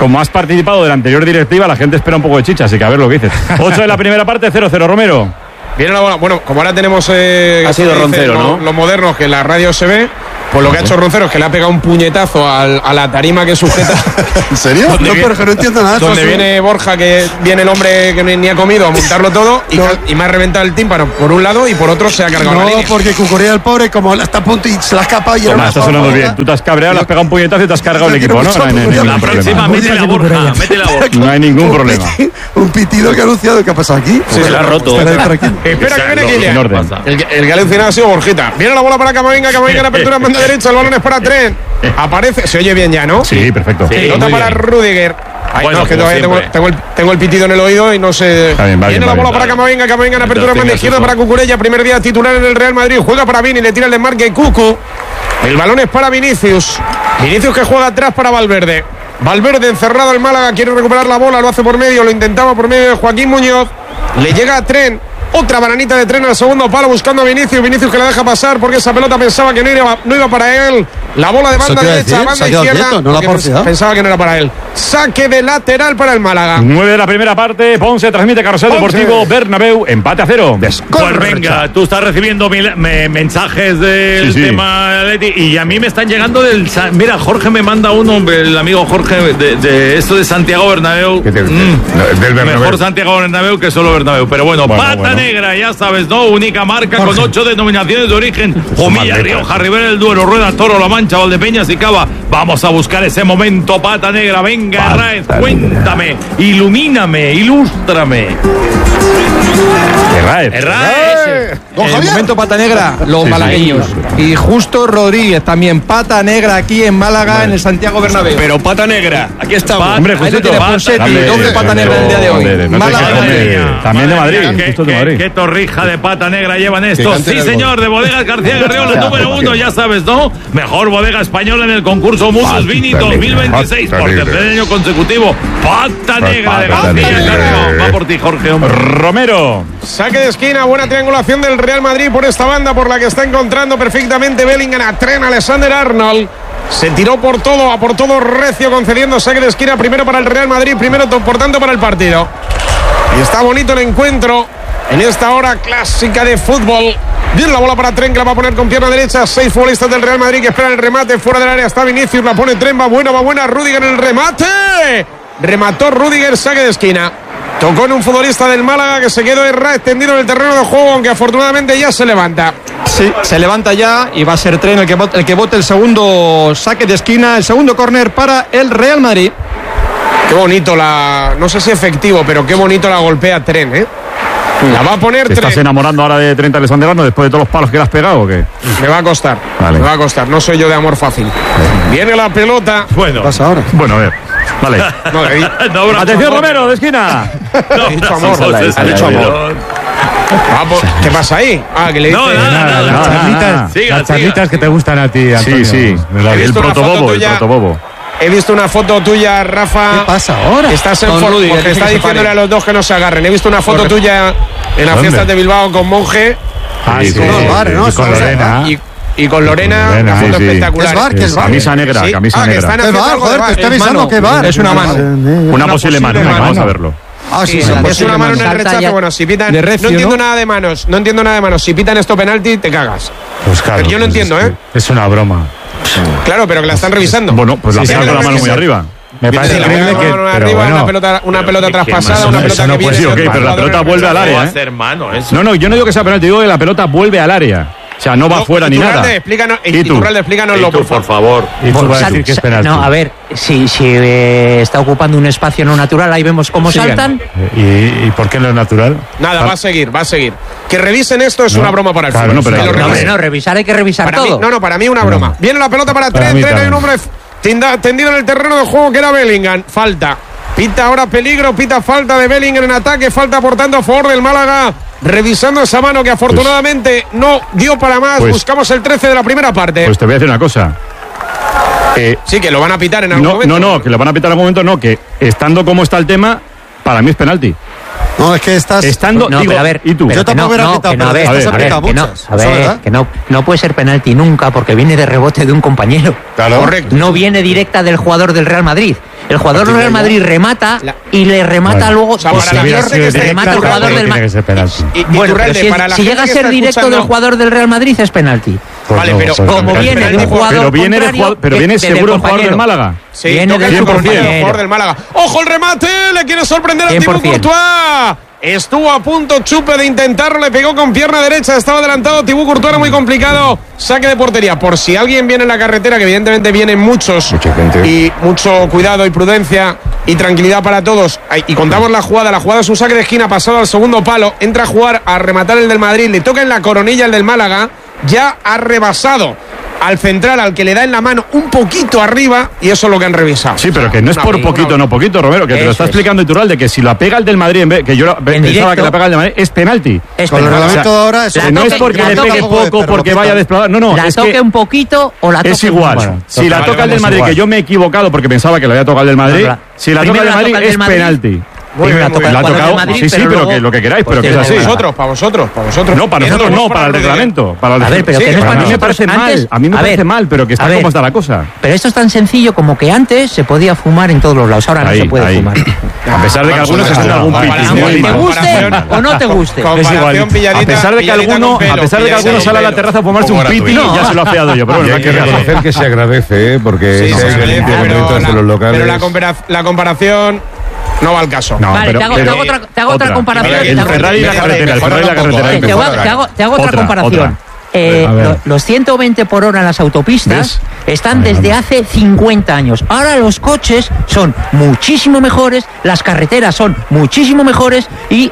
como has participado de la anterior directiva, la gente espera un poco de chicha, así que a ver lo que dices. ocho de la primera parte, cero cero, Romero. Viene la bola. Bueno, como ahora tenemos. Eh, ha sido Roncero, ¿no? Los modernos que en la radio se ve. Pues lo que ha hecho Roncero es que le ha pegado un puñetazo al, a la tarima que sujeta. ¿En serio? No, viene, pero que no entiendo nada. Donde viene Borja, que viene el hombre que ni, ni ha comido a montarlo todo y, no. y me ha reventado el tímpano por un lado y por otro se ha cargado no, la línea. No, porque Cucurella el pobre, como está a punto y se la ha escapado y era Toma, está sonando bien. Tú te has cabreado, le has pegado un puñetazo y te has cargado el equipo, ¿no? No hay ningún la próxima, mete la Borja, mete la Borja. No hay ningún problema. Un pitido que ha anunciado que ha pasado aquí. Sí, se la ha roto. Espera que viene Kylian. El, el que ha alucinado ha sido Borjita. Viene la bola para Camavinga, Camavinga en apertura en banda derecha, el balón es para Tren. Aparece, se oye bien ya, ¿no? Sí, perfecto. Sí, Nota para bien. Rudiger. Ay, bueno, no, es que todavía tengo, tengo, el, tengo el pitido en el oído y no sé. Bien, Viene bien, la bola bien, para Camavinga, Camavinga en apertura en banda izquierda para Cucurella, primer día titular en el Real Madrid. Juega para Vini, le tira el desmarque Cucu. El balón es para Vinicius. Vinicius que juega atrás para Valverde. Valverde encerrado en Málaga, quiere recuperar la bola, lo hace por medio, lo intentaba por medio de Joaquín Muñoz. Le llega a Tren. Otra bananita de Tren al segundo palo buscando a Vinicius. Vinicius que la deja pasar porque esa pelota pensaba que no iba, no iba para él. La bola de banda derecha, decir, banda izquierda. Quieto, no la pensaba que no era para él. Saque de lateral para el Málaga. nueve de la primera parte. Ponce transmite Carrusel Ponce. Deportivo Bernabéu. Empate a cero. Pues venga, tú estás recibiendo mil, me, mensajes del sí, sí. tema Leti y a mí me están llegando del. Mira, Jorge me manda uno, el amigo Jorge, de, de esto de Santiago Bernabéu. Te, mm, del Bernabéu. Mejor Santiago Bernabéu que solo Bernabéu. Pero bueno, bueno pata bueno. negra, ya sabes, ¿no? Única marca Jorge. Con ocho denominaciones de origen. Jumilla, Rioja, Ribera del Duero, Rueda, Toro, La Mancha, Valdepeñas y Cava. Vamos a buscar ese momento, pata negra. Venga, Raez, cuéntame, ilumíname, ilústrame. Raez. Raez. El momento pata negra, los sí, malagueños. Sí. Y Justo Rodríguez también, pata negra aquí en Málaga, bueno. en el Santiago Bernabéu. Pero pata negra, aquí estamos. Pat, Hombre, Justito, tiene Ponsetti, doble pata negra en el día de hoy. No Málaga, también de Madrid. ¿Qué, de Madrid. ¿Qué, qué torrija de pata negra llevan estos? Sí, señor, de Bodegas García Garriola, número uno, ya sabes, ¿no? Mejor bodega española en el concurso Musos Vini dos mil veintiséis por tercer año consecutivo. Pata negra de García Garriola. Va por ti, Jorge. Hombre. Romero. Saque de esquina, buena triangulación del Real Madrid por esta banda por la que está encontrando perfectamente Bellingham a Tren, Alexander Arnold. Se tiró por todo, a por todo recio, concediendo saque de esquina primero para el Real Madrid, primero por tanto para el partido. Y está bonito el encuentro en esta hora clásica de fútbol. Viene la bola para Tren, que la va a poner con pierna derecha. Seis futbolistas del Real Madrid que esperan el remate. Fuera del área está Vinicius, la pone Tren, va buena, va buena. Rudiger en el remate. Remató Rudiger, saque de esquina. Tocó en un futbolista del Málaga que se quedó extendido en el terreno de juego, aunque afortunadamente ya se levanta. Sí, se levanta ya y va a ser Tren el que, el que bote el segundo saque de esquina, el segundo córner para el Real Madrid. Qué bonito la... No sé si efectivo, pero qué bonito la golpea Tren, ¿eh? La va a poner ¿Te Tren. ¿Estás enamorando ahora de Trent Alexander-Arnold después de todos los palos que le has pegado o qué? Me va a costar, vale. me va a costar. No soy yo de amor fácil. Vale. Viene la pelota. Bueno. ¿Qué pasa ahora? Bueno, a ver. Vale. No, le di... no, Atención, Romero, de esquina. No, he dicho amor. Ha dicho amor. Ah, pues, ¿qué pasa ahí? Ah, que le dice... No, nada, nada, las charlitas, siga, las charlitas que te gustan a ti, Antonio. Sí, sí. El protobobo, el protobobo. He visto una foto tuya, Rafa. ¿Qué pasa ahora? Estás en forma porque está diciéndole a los dos que no se agarren. He visto una foto Correcto. tuya en las fiestas de Bilbao con Monje. Ah, sí, sí, con, sí, bar, ¿no? y con Lorena. Y, y con Lorena, Lorena, una foto sí, espectacular. Es bar, que es bar. Camisa negra, ¿Sí? camisa ah, negra. ¿Qué bar? Joder, te está avisando que bar. Es una mano. Una, una posible mano, mano. Vamos a verlo. Ah, sí, sí, sí, es una mano en el rechazo. Bueno, si pitan. Recio, no entiendo ¿no? nada de manos. No entiendo nada de manos. Si pitan esto penalti, te cagas. Pues claro. Pero yo lo pues entiendo, es ¿eh? Es una broma. Claro, pero que la están revisando. Bueno, pues la sí, pega con la mano muy arriba. Me parece sí, increíble que. Una, arriba, bueno, una pelota, una pelota traspasada, una pelota no que viene. Sí, okay, pero la pelota vuelve al área. ¿eh? Hermano, eso. No, no, yo no digo que sea penalti, digo que la pelota vuelve al área. O sea, no va no, fuera ni nada. Explícanos, ¿Y tú? Iturralde, explícanoslo, ¿Y tú, por favor. Y tú vas a decir que es penalti. No, a ver, si, si eh, está ocupando un espacio no natural, ahí vemos cómo Sigan. saltan. ¿Y, ¿Y por qué no es natural? Nada, va a seguir, va a seguir. Que revisen esto es no, una broma para el claro, fútbol. no, pero, no, no, no, revisar hay que revisar para todo. Mí, no, no, para mí una broma. No. Viene la pelota para, para Tren, Tren hay un hombre tendido en el terreno de juego que era Bellingham. Falta. Pita ahora peligro, pita falta de Bellingham en ataque, falta por tanto a favor del Málaga. Revisando esa mano que afortunadamente pues, no dio para más. Pues, buscamos el trece de la primera parte. Pues te voy a decir una cosa. Eh, sí, que lo van a pitar en algún no, momento. No, no, que lo van a pitar en algún momento, no. Que estando como está el tema, para mí es penalti. No, es que estás... Estando, no, digo, pero a ver, ¿y tú? Yo tampoco no, hubiera no, quitado, que no, pero a ver, estás a ver, aplicado que no, muchas. a Eso es ver, verdad. que no, no puede ser penalti nunca porque viene de rebote de un compañero. Claro. Correcto. No viene directa del jugador del Real Madrid. El jugador del Real Madrid remata y le remata Vale. luego O sea, para la posterior, gente que esté remata el claro, jugador del tiene Madrid. que ser penalti. Y- y Bueno, Iturralde, pero si, para la si gente llega a que ser está directo escuchando- del jugador del Real Madrid es penalti. Pues Vale, no, pero eso es como penalti. viene de un jugador Pero viene, de contrario, jugador- pero de- viene del seguro el jugador compañero. del Málaga. Sí, Viene toca del el cien por cien. compañero, jugador del Málaga. ¡Ojo el remate! Le quiere sorprender a cien por Thibaut cien. Courtois. Estuvo a punto Chupe de intentarlo, le pegó con pierna derecha, estaba adelantado Thibaut Courtois, era muy complicado. Saque de portería. Por si alguien viene en la carretera, que evidentemente vienen muchos. Mucha gente. Y mucho cuidado y prudencia y tranquilidad para todos. Ay, Y contamos la jugada. La jugada es un saque de esquina pasado al segundo palo. Entra a jugar, a rematar el del Madrid. Le toca en la coronilla el del Málaga. Ya ha rebasado al central, al que le da en la mano un poquito arriba, y eso es lo que han revisado. Sí, pero que no es Una- por una- poquito, no poquito, Romero, que te lo Eso está es. explicando Iturralde, que si la pega el del Madrid, en vez, que yo la- pensaba directo. que la pega el del Madrid, es penalti. Es Con el penalti. reglamento de ahora es... La Que no es toque- porque la le toque- pegue tampoco es, poco, pero porque lo vaya pita. desplazado. No, no, la es toque que un poquito o la toque es igual. mucho. Si la Vale, toca el del vamos Madrid, igual. que yo me he equivocado porque pensaba que lo había tocado el del Madrid, No, no, la- si la toca primero el del la Madrid toca el es del Madrid. penalti. Primero la toca el La ha jugador del tocado, Madrid, sí, sí, pero pero luego que lo que queráis, pero que es posterior así. del Vosotros, para vosotros, para vosotros. No, para Eso nosotros es no, para el Rodríguez. reglamento. Para el A ver, pero sí, que no es a para mí me nosotros. parece mal, Antes- a mí me a parece ver, mal, pero que está a ver. como está la cosa. Pero esto es tan sencillo como que antes se podía fumar en todos los lados, ahora Ahí, no se puede ahí. fumar. A pesar de que Vamos algunos a ver, estén algún no, pitis comparación, muy Te mal. guste o no te guste. Es igual. Comparación pilladita- A pesar de que pilladita alguno, con pelo, a pesar de que pilladita alguno con sale a la pelo. terraza a fumarse Un un poco piti, gratuito. ya se lo ha feado yo. Pero Y bueno, hay que reconocer que se agradece, ¿eh? Porque Sí, se se hace agradece, limpio con pero eventos la- en los locales. pero la, compara- la comparación no va al caso. No, Vale, pero- te hago, pero- te hago otra, te hago otra otra. comparación. El te hago- Ferrari y la Mejora, carretera, el mejora Ferrari y la un poco, carretera. ¿eh? te, hago, Mejora. te hago- te hago otra, Otra, comparación. otra. Eh, A ver. lo- los ciento veinte por hora en las autopistas están desde hace cincuenta años. Ahora los coches son muchísimo mejores, las carreteras son muchísimo mejores y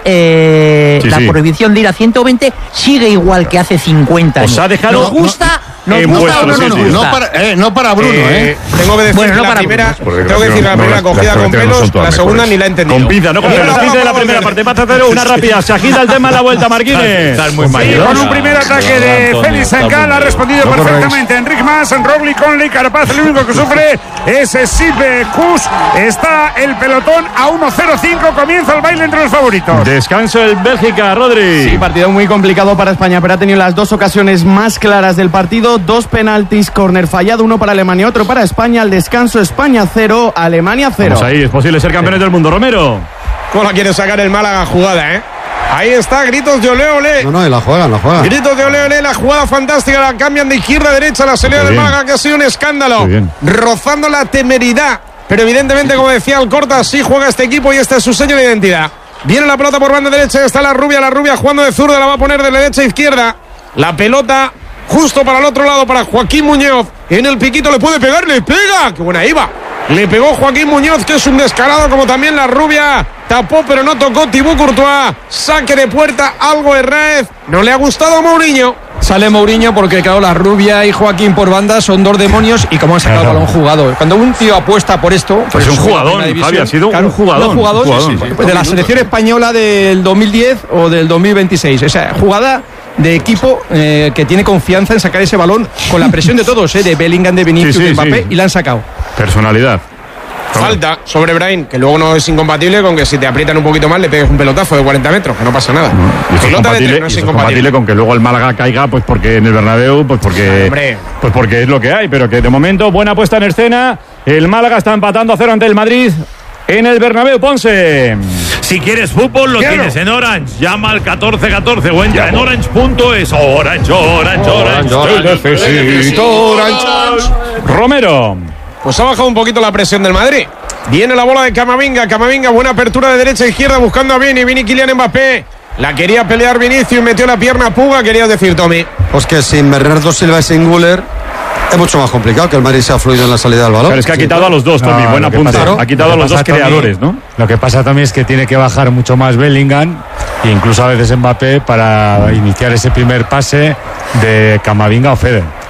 eh, Sí, la sí. prohibición de ir a ciento veinte sigue igual que hace cincuenta años. Os ha dejado- ¿Nos gusta? ¿Nos en gusta o no vuestros nos sitios. No gusta? para, eh, no para Bruno, ¿eh? Tengo que decir Bueno, no que la para primera, Bruno, porque tengo que decir que la no, primera las- cogida las con carreteras no pelos, son todas la segunda mejores. ni la he entendido. Con pinza, no con Mira, pelos. vamos, Pinza de la vamos, primera vamos. parte. Pasa cero, una rápida. Se agita el tema en la vuelta, Marquines. Estás muy Sí, mayor. con un primer ataque de Félix Sancal ha respondido No corráis. perfectamente Enric Mas, Roglic, Conley, Carapaz. El único que sufre es Sipe Kus. Está el pelotón a uno cero cinco. Comienza el baile entre los favoritos. Descanso el Bélgica, Rodri. Sí, partido muy complicado para España, pero ha tenido las dos ocasiones más claras del partido. Dos penaltis, córner fallado, uno para Alemania, otro para España. Al descanso, España cero, Alemania cero. Vamos ahí, es posible ser campeones del mundo, Romero. ¿Cómo la quiere sacar el Málaga jugada, eh? Ahí está, gritos de ole, ole. No, no, y la juegan, la juegan. Gritos de ole, ole, la jugada fantástica, la cambian de izquierda a derecha, la salida Qué del bien. Málaga, que ha sido un escándalo, Qué bien. rozando la temeridad, pero evidentemente, como decía Alcorta, sí juega este equipo y este es su sello de identidad. Viene la pelota por banda derecha, está la rubia, la rubia jugando de zurda, la va a poner de derecha a izquierda, la pelota justo para el otro lado, para Joaquín Muñoz, en el piquito le puede pegar, le pega, qué buena iba. Le pegó Joaquín Muñoz, que es un descarado, como también la rubia. Tapó, pero no tocó Thibaut Courtois. Saque de puerta, algo Herrez. No le ha gustado a Mourinho. Sale Mourinho porque, claro, la rubia y Joaquín por banda son dos demonios y como han sacado Claro. el balón jugado. Cuando un tío apuesta por esto... Pues un es una jugadón, primera división, Javi, ha sido un jugadón, un jugador, un jugadón. sí, sí, sí. De la selección española del dos mil diez o del dos mil veintiséis. Esa jugada de equipo eh, que tiene confianza en sacar ese balón con la presión de todos, eh, de Bellingham, de Vinicius, Sí, sí, de Mbappé, sí. y la han sacado. Personalidad. Falta sobre Brahim, que luego no es incompatible con que si te aprietan un poquito más le pegues un pelotazo de cuarenta metros, que no pasa nada. Y esto es Pelota de compatible, tres no y es esto es incompatible. compatible con que luego el Málaga caiga, pues porque en el Bernabéu, pues Claro, porque, hombre. pues porque es lo que hay, pero que de momento buena puesta en escena. El Málaga está empatando a cero ante el Madrid en el Bernabéu. Ponce. Si quieres fútbol, lo Quiero. tienes en Orange. Llama al catorce catorce o entra en orange punto es. Orange, Orange, Orange. Te necesito, Orange. Romero. Pues ha bajado un poquito la presión del Madrid. Viene la bola de Camavinga. Camavinga, buena apertura de derecha a izquierda buscando a Vini. Vini, Kylian Mbappé. La quería pelear Vinicius, metió la pierna a Puga. Querías decir, Tommy. Pues que sin Bernardo Silva y sin Guller es mucho más complicado que el Madrid sea fluido en la salida del balón. Pero es que ha Sí. quitado a los dos, Tommy. No, Buen lo que apunte. pasa- Ha quitado lo a que los dos pasa, Tommy, creadores, ¿no? Lo que pasa también es que tiene que bajar mucho más Bellingham e incluso a veces Mbappé para iniciar ese primer pase de Camavinga o Fede.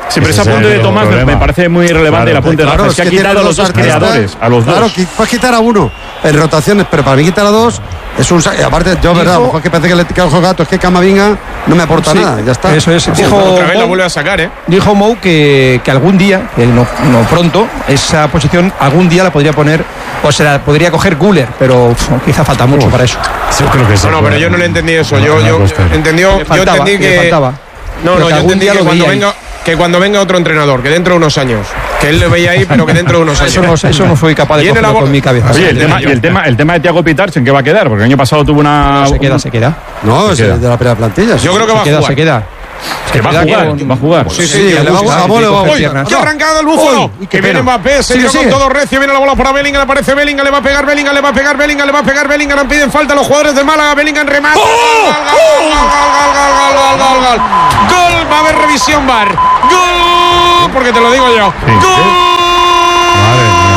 Sí, pero ese apunte de Tomás me, me parece muy relevante, claro, el apunte claro, de Rafa, es que, que ha quitado a los dos creadores, a los claro, dos. Claro, puedes quitar a uno en rotaciones, pero para mí quitar a dos es un... Aparte, yo, verdad, a lo mejor que parece que le tira el gato, es que Camavinga no me aporta sí, nada, ya está. Eso es. Dijo, otra vez la vuelve a sacar, ¿eh? Dijo Mou que, que algún día, que no, no pronto, esa posición algún día la podría poner, o se la podría coger Güler, pero uf, quizá falta mucho oh. para eso. Yo creo que sí. No, no, pero yo no le entendí eso. Yo, yo, entendió, yo entendí que... faltaba. No, no, yo entendí que cuando venga... Que cuando venga otro entrenador, que dentro de unos años, que él le veía ahí, pero que dentro de unos años. Eso no, eso no fui capaz de cogerlo con mi cabeza. Oye, el tema, y el tema, el tema de Thiago Pitars, ¿en qué va a quedar? Porque el año pasado tuvo una... No, se queda, se queda. No, se queda. De la primera plantilla. Yo creo que se va queda, a jugar. Se queda. Que va a jugar, va a jugar. Sí, sí, le va a jugar. ¡Qué arrancado el búfalo! Que viene Mbappé, se dio con todo recio, viene la bola para Bellingham, aparece Bellingham, le va a pegar Bellingham, le va a pegar Bellingham, le va a pegar Bellingham, le piden falta a los jugadores del Málaga, Bellingham remata. ¡Gol, gol, gol, gol, gol, gol! ¡Gol! Va a haber revisión V A R. ¡Gol! Porque te lo digo yo. ¡Gol! Madre mía.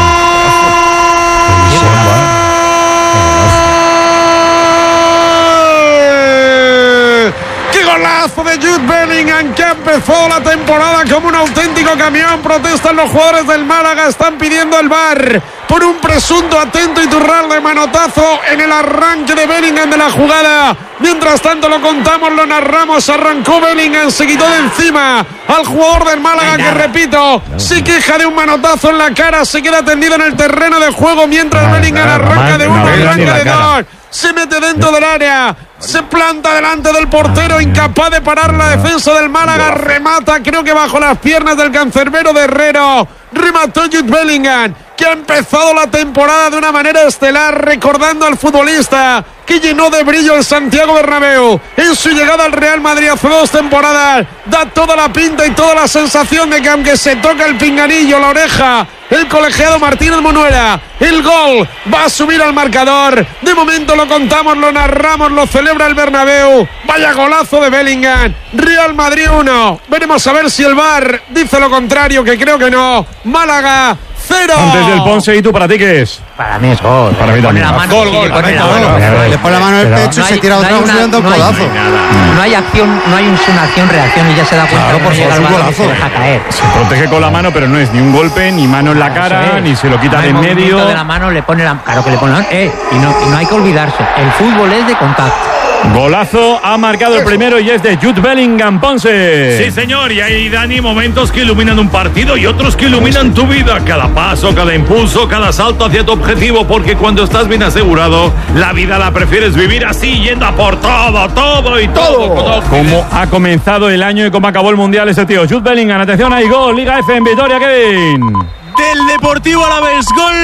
Golazo de Jude Bellingham, que empezó la temporada como un auténtico camión. Protestan los jugadores del Málaga, están pidiendo el V A R por un presunto atento y turral de manotazo en el arranque de Bellingham de la jugada. Mientras tanto lo contamos, lo narramos, arrancó Bellingham, se quitó de encima al jugador del Málaga, que repito, se queja de un manotazo en la cara, se queda tendido en el terreno de juego mientras Bellingham arranca de uno, arranca de dos. Se mete dentro del área, se planta delante del portero, incapaz de parar la defensa del Málaga, remata, creo que bajo las piernas del cancerbero de Herrero, remató Jude Bellingham, que ha empezado la temporada de una manera estelar, recordando al futbolista que llenó de brillo el Santiago Bernabéu en su llegada al Real Madrid hace dos temporadas. Da toda la pinta y toda la sensación de que aunque se toca el pinganillo, la oreja, el colegiado Martínez Monuera, el gol va a subir al marcador. De momento lo contamos, lo narramos, lo celebra el Bernabéu. Vaya golazo de Bellingham. Real Madrid uno. Veremos a ver si el V A R dice lo contrario, que creo que no. Málaga cero. Antes del Ponce, ¿y tú para ti qué es? Para mí es gol. Para mí también. Gol, gol. Le pone la mano en el pecho y se tira otra vez dando un codazo. No hay acción, no hay una acción, reacción y ya se da cuenta. Claro, por favor, un golazo. Se deja caer. Se protege con la mano, pero no es ni un golpe, ni mano en la cara, ni se lo quita de en medio. De la mano le pone la, claro que le pone la, eh, y no, y no hay que olvidarse. El fútbol es de contacto. Golazo, ha marcado el primero y es de Jude Bellingham, Ponce. Sí, señor, y hay, Dani, momentos que iluminan un partido y otros que iluminan tu vida. Cada paso, cada impulso, cada salto hacia tu objetivo, porque cuando estás bien asegurado, la vida la prefieres vivir así, yendo a por todo, todo y todo. todo. Como ha comenzado el año y cómo acabó el Mundial ese tío. Jude Bellingham, atención, hay gol, Liga F en Vitoria, Kevin. Del Deportivo Alavés, gol.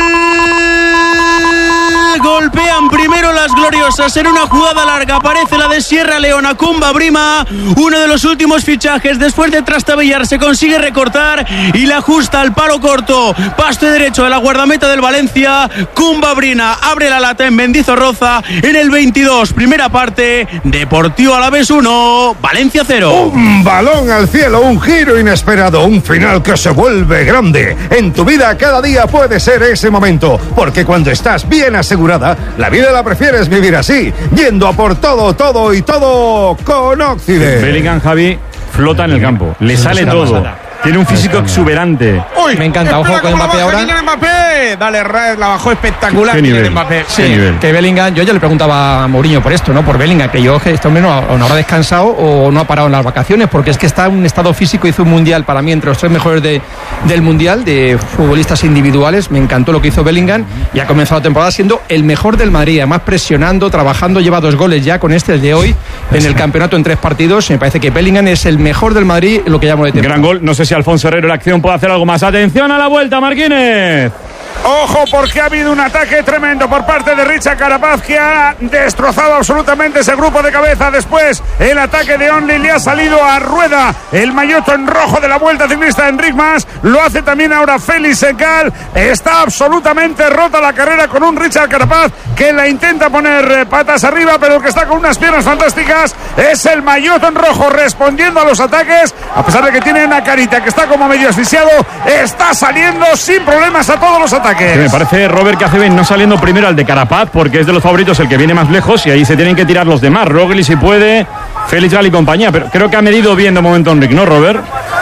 Golpean primero las gloriosas en una jugada larga. Aparece la de Sierra Leona, Kumba Brima, uno de los últimos fichajes. Después de trastabillar se consigue recortar y la ajusta al palo corto. Paste derecho de la guardameta del Valencia. Kumba Brina abre la lata en Mendizorroza en el veintidós. Primera parte, Deportivo Alavés uno, Valencia cero. Un balón al cielo, un giro inesperado, un final que se vuelve grande. En tu vida cada día puede ser ese momento, porque cuando estás bien asegurada, la vida la prefieres vivir así, yendo a por todo, todo y todo con Occident. Bellingham, Javi, flota en el campo, le sale todo. Tiene un físico exuberante. Uy, me encanta, ojo con Mbappé ahora. Mbappé. Dale, la bajó espectacular. ¿Qué nivel? Mbappé. Sí, que Bellingham, yo ya le preguntaba a Mourinho por esto, ¿no? Por Bellingham, que yo que este hombre no, no habrá descansado o no ha parado en las vacaciones, porque es que está en un estado físico. Hizo un mundial para mí entre los tres mejores de, del mundial de futbolistas individuales. Me encantó lo que hizo Bellingham y ha comenzado la temporada siendo el mejor del Madrid, además presionando, trabajando, lleva dos goles ya con este el de hoy en el campeonato en tres partidos. Me parece que Bellingham es el mejor del Madrid en lo que llamo de temporada. Gran gol, no sé si Alfonso Herrero en la acción puede hacer algo más. Atención a la vuelta, Marquínez. Ojo, porque ha habido un ataque tremendo por parte de Richard Carapaz, que ha destrozado absolutamente ese grupo de cabeza. Después el ataque de Only le ha salido a Rueda, el maillot en rojo de la Vuelta Ciclista de Enric Mas. Lo hace también ahora Félix Secal. Está absolutamente rota la carrera con un Richard Carapaz que la intenta poner patas arriba, pero el que está con unas piernas fantásticas es el maillot en rojo, respondiendo a los ataques, a pesar de que tiene una carita que está como medio asfixiado. Está saliendo sin problemas a todos los ataques. Sí, me parece, Robert, que hace bien no saliendo primero al de Carapaz, porque es de los favoritos el que viene más lejos y ahí se tienen que tirar los demás. Roglic si puede, Félix Gal y compañía, pero creo que ha medido bien de momento Enric, ¿no, Robert?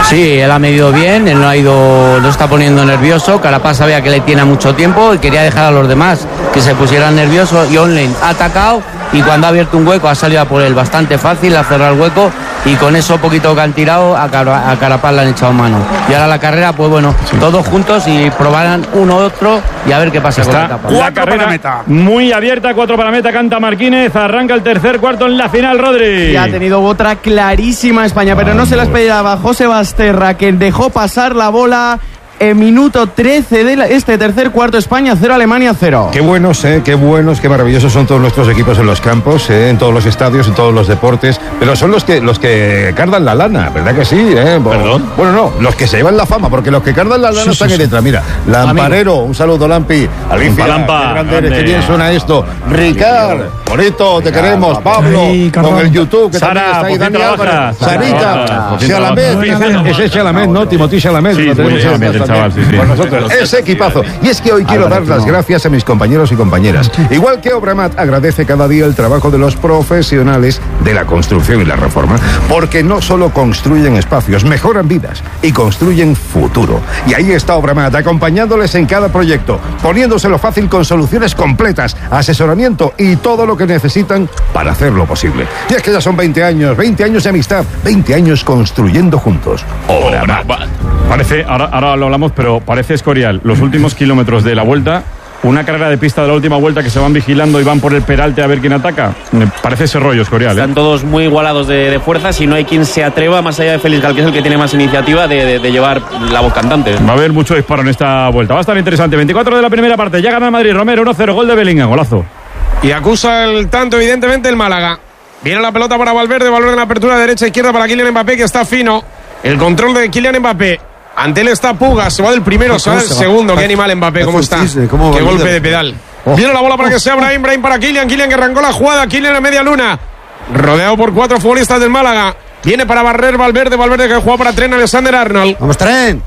Sí, él ha medido bien, él no ha ido, no está poniendo nervioso. Carapaz sabía que le tiene mucho tiempo y quería dejar a los demás que se pusieran nerviosos. Y Online ha atacado y cuando ha abierto un hueco ha salido a por él bastante fácil, a cerrar el hueco, y con eso poquito que han tirado a, Car- a Carapaz le han echado mano. Y ahora la carrera, pues bueno, sí. todos juntos y probarán uno otro y a ver qué pasa. Está con la etapa. La carrera muy abierta, cuatro para meta, canta Marquínez, arranca el tercer cuarto en la final, Rodri. Y ha tenido otra clarísima España, pero no se la esperaba José Basterra, que dejó pasar la bola. En minuto trece de este tercer cuarto, España cero, Alemania cero. Qué buenos, eh, qué buenos, qué maravillosos son todos nuestros equipos en los campos, eh, en todos los estadios, en todos los deportes, pero son los que los que cardan la lana, ¿verdad que sí? Eh? ¿Perdón? Bueno, no, los que se llevan la fama, porque los que cardan la lana sí, están sí, en letra. Mira, Lamparero, un saludo, Lampi. Alicia, Lampa, qué grande eres, qué bien suena esto. Ricard, bonito, te queremos. Pablo, Ay, con el YouTube, que Sara, también está ahí. Dani Álvarez, Sarita, Chalamet, ese es Chalamet, ¿no? Timothy Chalamet. Sí, muy Chalamet, el chaval, sí, sí. Con nosotros. Ese equipazo. Y es que hoy quiero dar las gracias a mis compañeros y compañeras. Igual que Obramat agradece cada día el trabajo de los profesionales de la construcción y la reforma, porque no solo construyen espacios, mejoran vidas y construyen futuro. Y ahí está Obramat, acompañándoles en cada proyecto, poniéndoselo fácil con soluciones completas, asesoramiento y todo lo que necesitan para hacerlo posible. Y es que ya son veinte años, veinte años de amistad, veinte años construyendo juntos. Obramat. Parece, ahora, ahora lo hablamos, pero parece Escorial. Los últimos kilómetros de la vuelta, una carrera de pista de la última vuelta que se van vigilando y van por el peralte a ver quién ataca. Me parece ese rollo, Escorial. Están ¿eh? todos muy igualados de, de fuerzas y no hay quien se atreva, más allá de Félix Gal, que es el que tiene más iniciativa, de, de, de llevar la voz cantante. Va a haber mucho disparo en esta vuelta. Va a estar interesante. veinticuatro de la primera parte. Ya gana el Madrid. Romero, uno cero. Gol de Bellingham. Golazo. Y acusa el tanto, evidentemente, el Málaga. Viene la pelota para Valverde. Valverde en la apertura derecha-izquierda para Kylian Mbappé, que está fino. El control de Kylian Mbappé. Ante él está Puga, se va del primero, se va del segundo. Qué animal Mbappé, cómo está. Qué golpe de pedal. Oh. Viene la bola para que sea Brahim, Brahim para Kylian, Kylian que arrancó la jugada, Kylian a media luna. Rodeado por cuatro futbolistas del Málaga. Viene para barrer Valverde, Valverde que juega para Tren, Alexander Arnold. Vamos, Tren.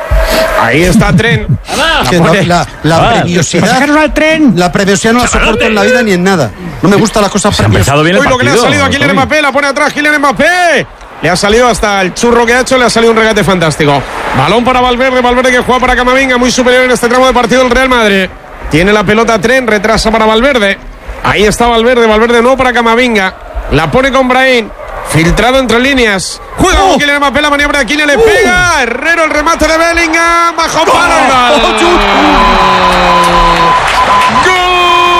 Ahí está Tren. Que no, la la previosidad, al tren. la previosidad no la soporto en la vida ni en nada. No me gusta las cosas previosas. Uy, lo que le ha salido a Kylian Mbappé, la pone atrás Kylian Mbappé. Le ha salido hasta el churro que ha hecho, le ha salido un regate fantástico. Balón para Valverde, Valverde que juega para Camavinga, muy superior en este tramo de partido el Real Madrid. Tiene la pelota Tren, retrasa para Valverde. Ahí está Valverde, Valverde de nuevo para Camavinga. La pone con Brahim, filtrado entre líneas. Juega con Kylian Mbappé, la maniobra de Kylian le pega. Herrero, el remate de Bellingham, bajo palo el gol. ¡Gol!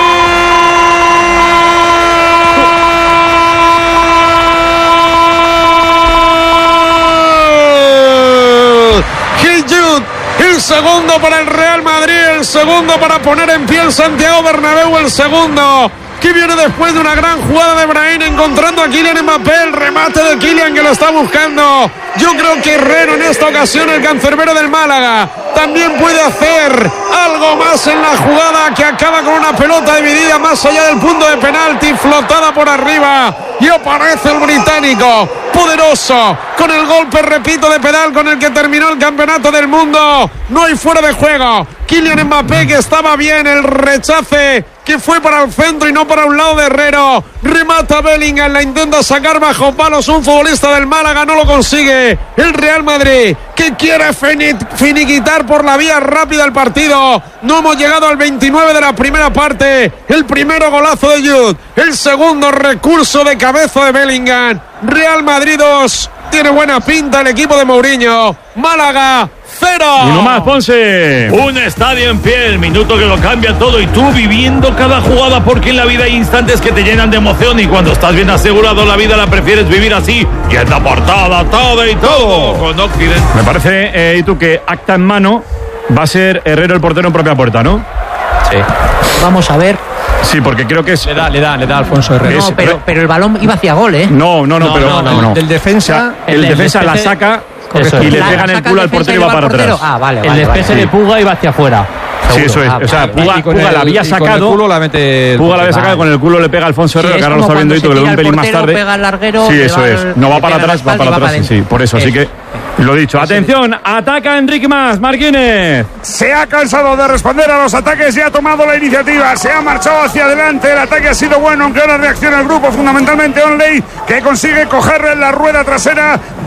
El segundo para el Real Madrid, el segundo para poner en pie el Santiago Bernabéu, el segundo que viene después de una gran jugada de Brahim encontrando a Kylian Mbappé, el remate de Kylian que lo está buscando. Yo creo que Herrero en esta ocasión, el cancerbero del Málaga, también puede hacer algo más en la jugada que acaba con una pelota dividida más allá del punto de penalti, flotada por arriba, y aparece el británico, poderoso, con el golpe, repito, de pedal con el que terminó el campeonato del mundo. No hay fuera de juego. Kylian Mbappé que estaba bien, el rechace que fue para el centro y no para un lado de Herrero. Remata Bellingham, la intenta sacar bajo palos un futbolista del Málaga, no lo consigue. El Real Madrid que quiere finiquitar por la vía rápida el partido. No hemos llegado al veintinueve de la primera parte. El primero golazo de Jude, el segundo recurso de cabeza de Bellingham. Real Madrid dos, tiene buena pinta el equipo de Mourinho. Málaga cero. Y no más, Ponce. Un estadio en pie, el minuto que lo cambia todo y tú viviendo cada jugada, porque en la vida hay instantes que te llenan de emoción y cuando estás bien asegurado la vida la prefieres vivir así. Y en la portada, todo y todo con Occidente. Me parece, eh, y tú, que acta en mano va a ser Herrero el portero en propia puerta, ¿no? Sí. Vamos a ver. Sí, porque creo que es... Le da, le da, le da a Alfonso Herrero. No, pero, pero el balón iba hacia gol, ¿eh? No, no, no, no pero... No, no, no. Del defensa... O sea, el, el defensa la saca... Eso, y le pega en el culo al portero y va para atrás. Ah, vale, el vale, despeje vale, de Puga iba hacia afuera. Sí, eso es. Ah, o sea, vale, Puga, y con Puga el, la había sacado. Con el culo la mete. Puga la había sacado, vale. con el culo le pega a Alfonso Herrero, sí, que ahora lo está viendo y que le da un pelín más tarde. Pega al larguero, sí, eso es. el, no va para atrás, va para atrás. Sí, por eso. es. Así que lo dicho. Atención, ataca Enrique Mas, Marquínez. Se ha cansado de responder a los ataques y ha tomado la iniciativa. Se ha marchado hacia adelante. El ataque ha sido bueno, aunque ahora reacciona el grupo, fundamentalmente Onley, que consigue cogerle en la rueda trasera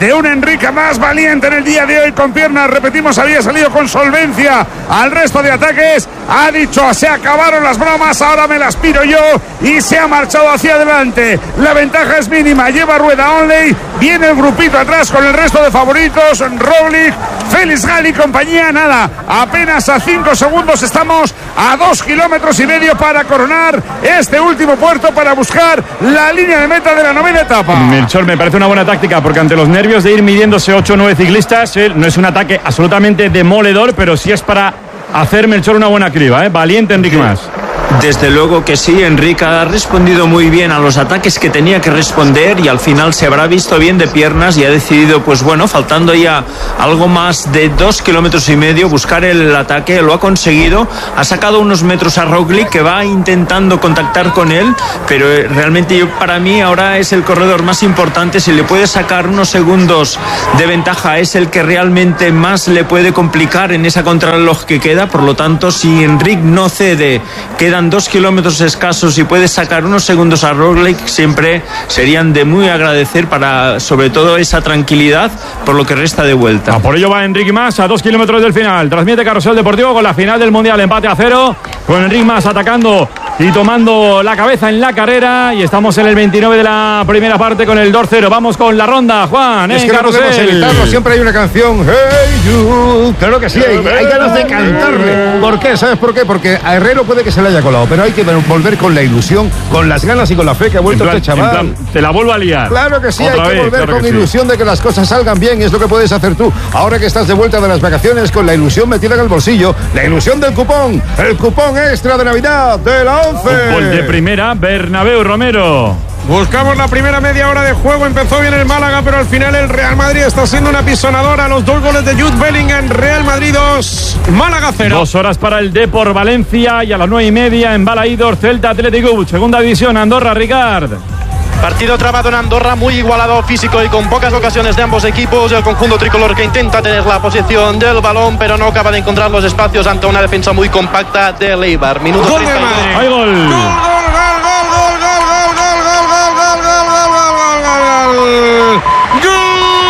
de un Enrique más valiente en el día de hoy con piernas, repetimos, había salido con solvencia al resto de ataques, ha dicho se acabaron las bromas, ahora me las piro yo y se ha marchado hacia adelante. La ventaja es mínima, lleva rueda Onley, viene el grupito atrás con el resto de favoritos, Roglic, Félix Gal y compañía, nada, apenas a cinco segundos, estamos a dos kilómetros y medio para coronar este último puerto para buscar la línea de meta de la novena etapa. Melchor, me parece una buena táctica porque ante los nervios de ir midiéndose ocho o nueve ciclistas, eh, no es un ataque absolutamente demoledor, pero sí es para hacer Melchor una buena criba, ¿eh? Valiente Enrique Mas. Desde luego que sí, Enrique ha respondido muy bien a los ataques que tenía que responder y al final se habrá visto bien de piernas y ha decidido, pues bueno, faltando ya algo más de dos kilómetros y medio, buscar el ataque, lo ha conseguido, ha sacado unos metros a Roglic que va intentando contactar con él, pero realmente yo, para mí ahora es el corredor más importante, si le puede sacar unos segundos de ventaja es el que realmente más le puede complicar en esa contrarreloj que queda, por lo tanto si Enrique no cede, quedan dos kilómetros escasos y puede sacar unos segundos a Roglic, siempre serían de muy agradecer para sobre todo esa tranquilidad por lo que resta de vuelta. Ah, por ello va Enrique Mas a dos kilómetros del final. Transmite Carrusel Deportivo con la final del Mundial, empate a cero, con Enrique Mas atacando y tomando la cabeza en la carrera, y estamos en el veintinueve de la primera parte con el dos cero. Vamos con la ronda, Juan, es en que Carrusel. No podemos evitarlo, siempre hay una canción, Hey You, claro que sí, hay, hay ganas de cantarle. ¿Por qué? ¿Sabes por qué? Porque a Herrero puede que se le haya colado, pero hay que volver con la ilusión, con las ganas y con la fe que ha vuelto plan, este chaval. Plan, te la vuelvo a liar. Claro que sí, Otra hay que vez, volver claro con que ilusión sí. de que las cosas salgan bien, es lo que puedes hacer tú. Ahora que estás de vuelta de las vacaciones con la ilusión metida en el bolsillo, la ilusión del cupón, el cupón extra de Navidad de la once. Fútbol de primera, Bernabéu, Romero. Buscamos la primera media hora de juego, empezó bien el Málaga, pero al final el Real Madrid está siendo una pisonadora. Los dos goles de Jude Bellingham, Real Madrid dos, Málaga cero. Dos horas para el Depor Valencia y a las nueve y media en Balaídor, Celta Atlético, segunda división, Andorra, Ricard. Partido trabado en Andorra, muy igualado físico y con pocas ocasiones de ambos equipos. El conjunto tricolor que intenta tener la posesión del balón, pero no acaba de encontrar los espacios ante una defensa muy compacta del Eibar. Minuto gol de Madrid. ¡Hay gol! ¡Gol, gol, gol, gol, gol, gol, gol, gol, gol, gol, gol, gol, gol, gol!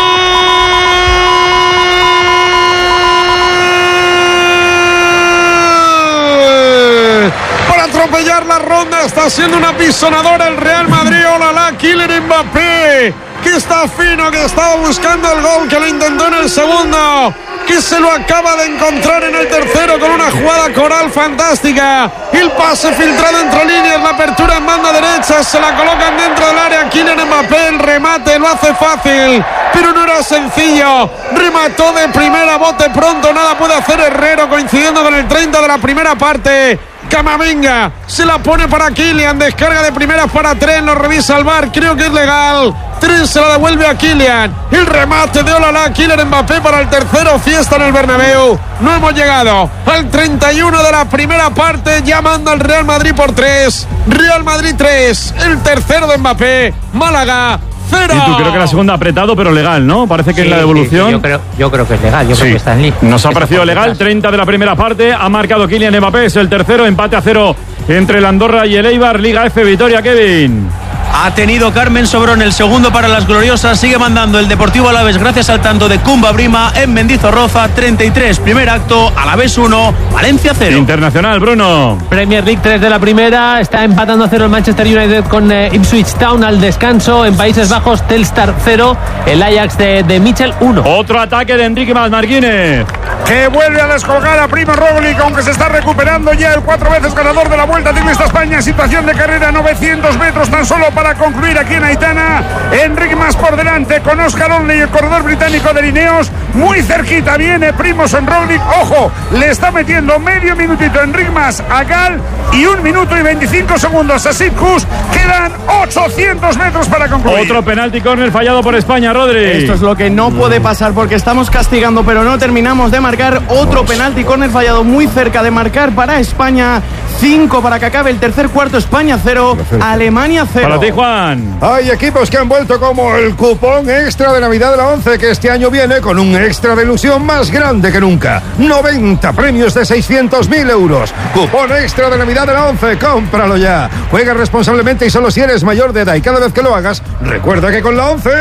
Para atropellar la ronda, está siendo una pisonadora el Real Madrid. Olala, Kylian Mbappé, que está fino, que estaba buscando el gol, que lo intentó en el segundo, que se lo acaba de encontrar en el tercero con una jugada coral fantástica. El pase filtrado entre líneas, la apertura en banda derecha, se la colocan dentro del área. Kylian Mbappé, el remate lo hace fácil, pero no era sencillo. Remató de primera, bote pronto, nada puede hacer Herrero, coincidiendo con el treinta de la primera parte. Camavinga se la pone para Kylian, descarga de primeras para Tren, lo revisa el V A R, creo que es legal. Tren se la devuelve a Kylian, el remate de Olala, Kylian Mbappé para el tercero, fiesta en el Bernabéu. No hemos llegado al treinta y uno de la primera parte, ya manda el Real Madrid por tres, Real Madrid tres, el tercero de Mbappé, Málaga cero. Y tú, creo que la segunda apretado, pero legal, ¿no? Parece que sí, en la devolución. Sí, sí, yo, creo, yo creo que es legal, yo sí. creo que está en línea. Nos ha parecido legal, treinta de la primera parte, ha marcado Kylian Mbappé, es el tercero, empate a cero entre el Andorra y el Eibar, Liga F, Vitoria, Kevin. Ha tenido Carmen Sobrón el segundo para las gloriosas. Sigue mandando el Deportivo Alavés gracias al tanto de Cumba Brima en Mendizorroza. treinta y tres, primer acto, Alavés uno, Valencia cero. Internacional, Bruno. Premier League tres de la primera. Está empatando a cero el Manchester United con eh, Ipswich Town al descanso. En Países Bajos, Telstar cero. El Ajax de, de Michel uno. Otro ataque de Enrique Marquínez, que vuelve a descolgar a Primo Roglic, aunque se está recuperando ya el cuatro veces ganador de la Vuelta Ciclista España. Situación de carrera, novecientos metros tan solo para concluir aquí en Aitana. Enrique Mas por delante con Oscar Onley, el corredor británico de Lineos. Muy cerquita viene Primož Roglic. Ojo, le está metiendo medio minutito Enrique Mas a Gal y un minuto y veinticinco segundos a Sid Kuss. Quedan ochocientos metros para concluir. Otro penalti córner fallado por España, Rodri. Esto es lo que no puede pasar porque estamos castigando, pero no terminamos de marcar. Otro penalti córner fallado muy cerca de marcar para España. cinco para que acabe el tercer cuarto. España cero, Alemania cero. Para ti, Juan. Hay equipos que han vuelto como el cupón extra de Navidad de la once, que este año viene con un extra de ilusión más grande que nunca. noventa premios de seiscientos mil euros. Cupón extra de Navidad de la once, cómpralo ya. Juega responsablemente y solo si eres mayor de edad, y cada vez que lo hagas, recuerda que con la once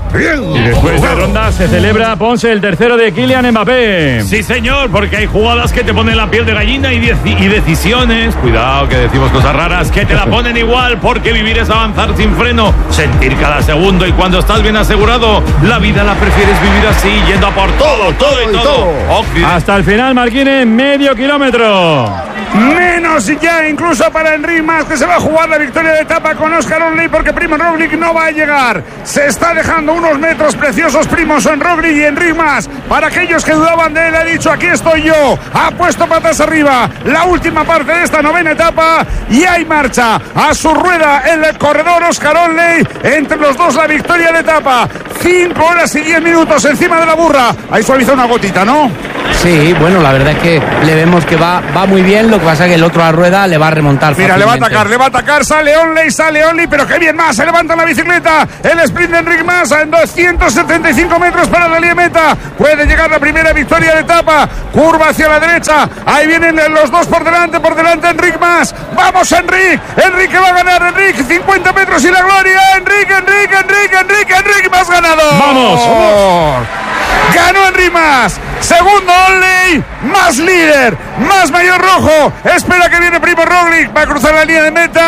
Bien. Y después de ronda se celebra, Ponce, el tercero de Kylian Mbappé. Sí, señor, porque hay jugadas que te ponen la piel de gallina y, deci- y decisiones, cuidado que decimos cosas raras, que te la ponen igual, porque vivir es avanzar sin freno, sentir cada segundo, y cuando estás bien asegurado, la vida la prefieres vivir así, yendo a por todo, todo y todo. Hasta el final, Marquines, medio kilómetro. Menos ya incluso para Enric Mas, que se va a jugar la victoria de etapa con Oscar Onley, porque Primo Roglic no va a llegar. Se está dejando unos metros preciosos Primo Son Roglic y Enric Mas. Para aquellos que dudaban de él, ha dicho: aquí estoy yo. Ha puesto patas arriba. La última parte de esta novena etapa y hay marcha. A su rueda el corredor Oscar Onley. Entre los dos la victoria de etapa. Cinco horas y diez minutos encima de la burra. Ahí suaviza una gotita, ¿no? Sí, bueno, la verdad es que le vemos que va, va muy bien, lo que pasa es que el otro a rueda le va a remontar. Mira, fácilmente. le va a atacar, le va a atacar, sale Onley, sale Onley, pero qué bien más, se levanta la bicicleta, el sprint de Enric Mas en doscientos setenta y cinco metros para la línea meta, puede llegar la primera victoria de etapa, curva hacia la derecha, ahí vienen los dos por delante, por delante Enric Mas, vamos Enric, Enric que va a ganar, Enric, cincuenta metros y la gloria, Enric, Enric, Enric, Enric, Enric Mas ganado. ¡Vamos! Ganó Enric Mas, segundo Onley, Mas líder, Mas mayor rojo, espera que viene Primo Roglic, va a cruzar la línea de meta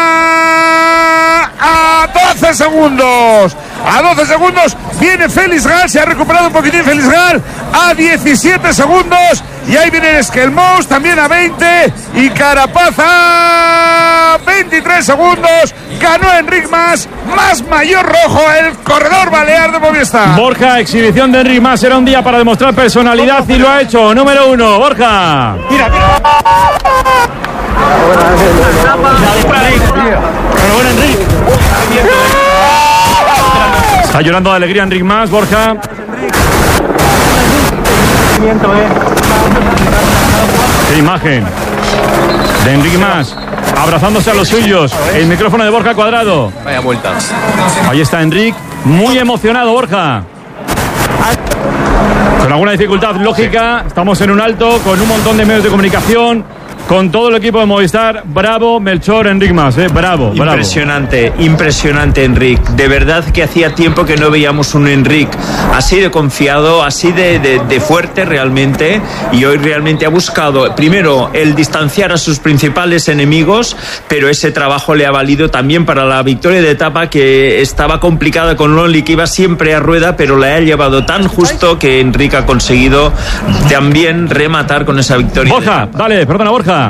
a doce segundos, a doce segundos, viene Félix Gal, se ha recuperado un poquitín Félix Gal, a diecisiete segundos, y ahí viene Esquelmous también a veinte, y Carapaz a veintitrés segundos, ganó Enric Mas, Mas mayor rojo, el corredor balear de Movistar. Borja, exhibición de Enric Mas, era un día para demostrar personalidad y lo ha hecho. Número uno, Borja. Mira, mira. Está llorando de alegría Enric Mas, Borja. Qué imagen de Enric Mas abrazándose a los suyos. El micrófono de Borja Cuadrado. Vaya vueltas. Ahí está Enric, muy emocionado, Borja. Con alguna dificultad lógica, estamos en un alto, con un montón de medios de comunicación, con todo el equipo de Movistar. Bravo, Melchor, Enric Mas, eh, bravo, bravo. Impresionante, impresionante Enric. De verdad que hacía tiempo que no veíamos un Enric así de confiado, así de, de, de fuerte realmente, y hoy realmente ha buscado primero el distanciar a sus principales enemigos, pero ese trabajo le ha valido también para la victoria de etapa, que estaba complicada con Onley, que iba siempre a rueda, pero la ha llevado tan justo que Enric ha conseguido también rematar con esa victoria. Borja, dale, perdona Borja.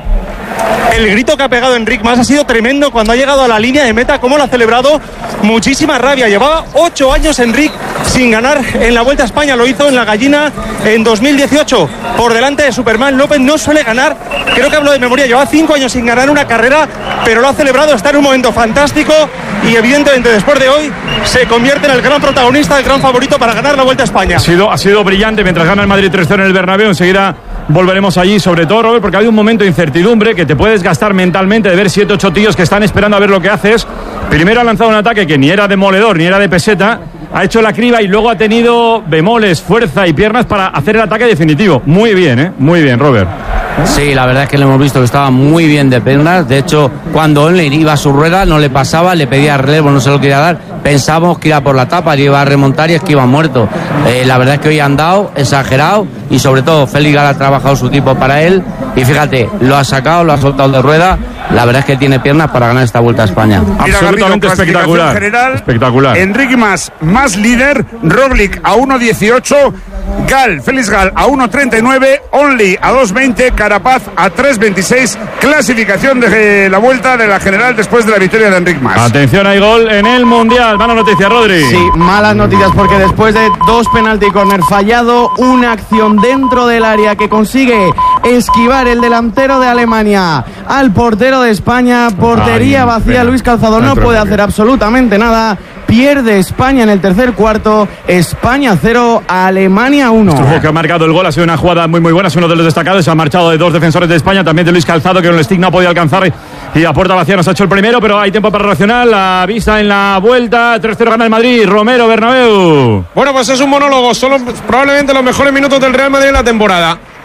El grito que ha pegado Enric Mas ha sido tremendo cuando ha llegado a la línea de meta, cómo lo ha celebrado, muchísima rabia. Llevaba ocho años Enric sin ganar en la Vuelta a España, lo hizo en la Gallina en dos mil dieciocho, por delante de Superman López, no suele ganar, creo que hablo de memoria, lleva cinco años sin ganar una carrera, pero lo ha celebrado, está en un momento fantástico y evidentemente después de hoy se convierte en el gran protagonista, el gran favorito para ganar la Vuelta a España. Ha sido, ha sido brillante mientras gana el Madrid tres cero en el Bernabéu. Enseguida volveremos allí, sobre todo, Robert, porque hay un momento de incertidumbre que te puedes gastar mentalmente, de ver siete, ocho tíos que están esperando a ver lo que haces. Primero ha lanzado un ataque que ni era demoledor ni era de peseta, ha hecho la criba y luego ha tenido bemoles, fuerza y piernas para hacer el ataque definitivo. Muy bien, ¿eh? Muy bien, Robert. Sí, la verdad es que le hemos visto que estaba muy bien de piernas. De hecho, cuando Onley iba a su rueda, no le pasaba, le pedía relevo, no se lo quería dar. Pensábamos que iba por la tapa, que iba a remontar y es que iba muerto. Eh, la verdad es que hoy han dado, exagerado, y sobre todo Félix Gal ha trabajado su tipo para él. Y fíjate, lo ha sacado, lo ha soltado de rueda. La verdad es que tiene piernas para ganar esta Vuelta a España. Mira, Absolutamente Garrido, espectacular. General, espectacular. Enric Mas, más líder, Roglic a uno dieciocho, Gal, Félix Gal a uno treinta y nueve, Onley a dos veinte, Carapaz a tres veintiséis, clasificación de la Vuelta de la General después de la victoria de Enric Mas. Atención, hay gol en el Mundial. Mala noticia, Rodri. Sí, malas noticias porque después de dos penalti corner fallado, una acción dentro del área que consigue esquivar el delantero de Alemania al portero de España, portería Ay, vacía, pena. Luis Calzado no, no puede hacer absolutamente nada. Pierde España en el tercer cuarto. España cero, Alemania uno. Estuvo que ha marcado el gol, ha sido una jugada muy muy buena, es uno de los destacados. Se ha marchado de dos defensores de España, también de Luis Calzado, que con el stick no ha podido alcanzar y a puerta vacía nos ha hecho el primero, pero hay tiempo para reaccionar. La vista en la Vuelta, tres cero gana el Madrid. Romero, Bernabéu. Bueno, pues es un monólogo, son los, probablemente los mejores minutos del Real Madrid en la temporada.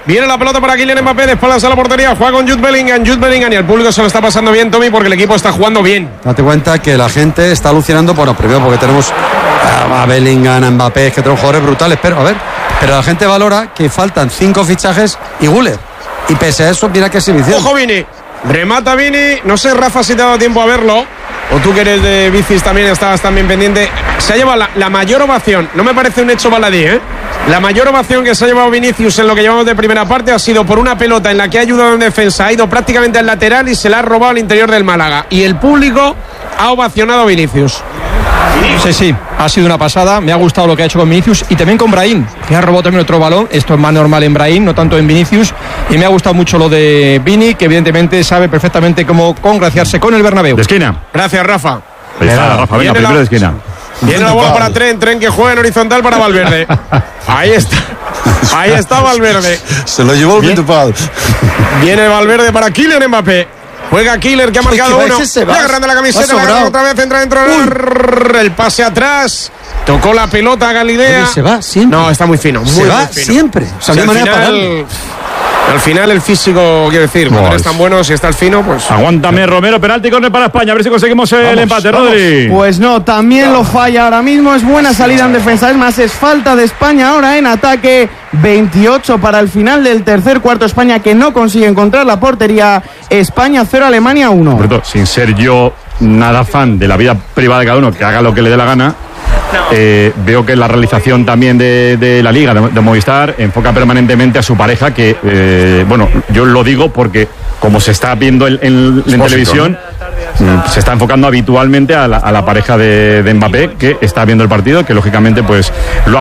Viene la pelota para Kylian Mbappé, de espaldas a la portería, juega con Jude Bellingham, Jude Bellingham, y el público se lo está pasando bien, Tommy, porque el equipo está jugando bien. Date cuenta que la gente está alucinando, bueno, primero porque tenemos a Bellingham, a Mbappé, que tenemos jugadores brutales, pero a ver, pero la gente valora que faltan cinco fichajes y Güler. Y pese a eso, mira qué exhibición. Ojo Vini, remata Vini, no sé Rafa si te ha dado tiempo a verlo, o tú que eres de bicis también estabas también pendiente. Se ha llevado la, la mayor ovación, no me parece un hecho baladí, ¿eh? La mayor ovación que se ha llevado Vinicius en lo que llevamos de primera parte ha sido por una pelota en la que ha ayudado en defensa, ha ido prácticamente al lateral y se la ha robado al interior del Málaga. Y el público ha ovacionado a Vinicius. Sí, sí, ha sido una pasada. Me ha gustado lo que ha hecho con Vinicius y también con Brahim, que ha robado también otro balón. Esto es más normal en Brahim, no tanto en Vinicius. Y me ha gustado mucho lo de Vini, que evidentemente sabe perfectamente cómo congraciarse con el Bernabéu. De esquina. Gracias, Rafa. Ahí está, Rafa, venga, primero de esquina. Viene la bola para Tren, Tren que juega en horizontal para Valverde. Ahí está. Ahí está Valverde. Se lo llevó el Vitupal. Viene Valverde para Kylian Mbappé. Juega Killer, que ha marcado uno. Le agarrando la camiseta, la agarra otra vez, entra dentro. Uy. El pase atrás. Tocó la pelota a Galilea. Se va siempre. No, está muy fino. Muy, se va muy fino. siempre. O sea, si no hay manera de pararlo. Al final el físico, quiero decir, cuando eres tan bueno, si está el fino, pues... Aguántame, Romero, penalti, córner para España, a ver si conseguimos el vamos, empate, vamos. Rodri. Pues no, también lo falla ahora mismo, es buena salida en defensa, es más, es falta de España ahora en ataque, veintiocho para el final del tercer cuarto, España que no consigue encontrar la portería, España cero, Alemania uno. Por cierto, sin ser yo nada fan de la vida privada de cada uno, que haga lo que le dé la gana, Eh, veo que la realización también de, de la Liga de, de Movistar enfoca permanentemente a su pareja, que eh, bueno, yo lo digo porque como se está viendo en, en, en televisión, ¿no? Se está enfocando habitualmente a la, a la pareja de, de Mbappé, que está viendo el partido, que lógicamente pues lo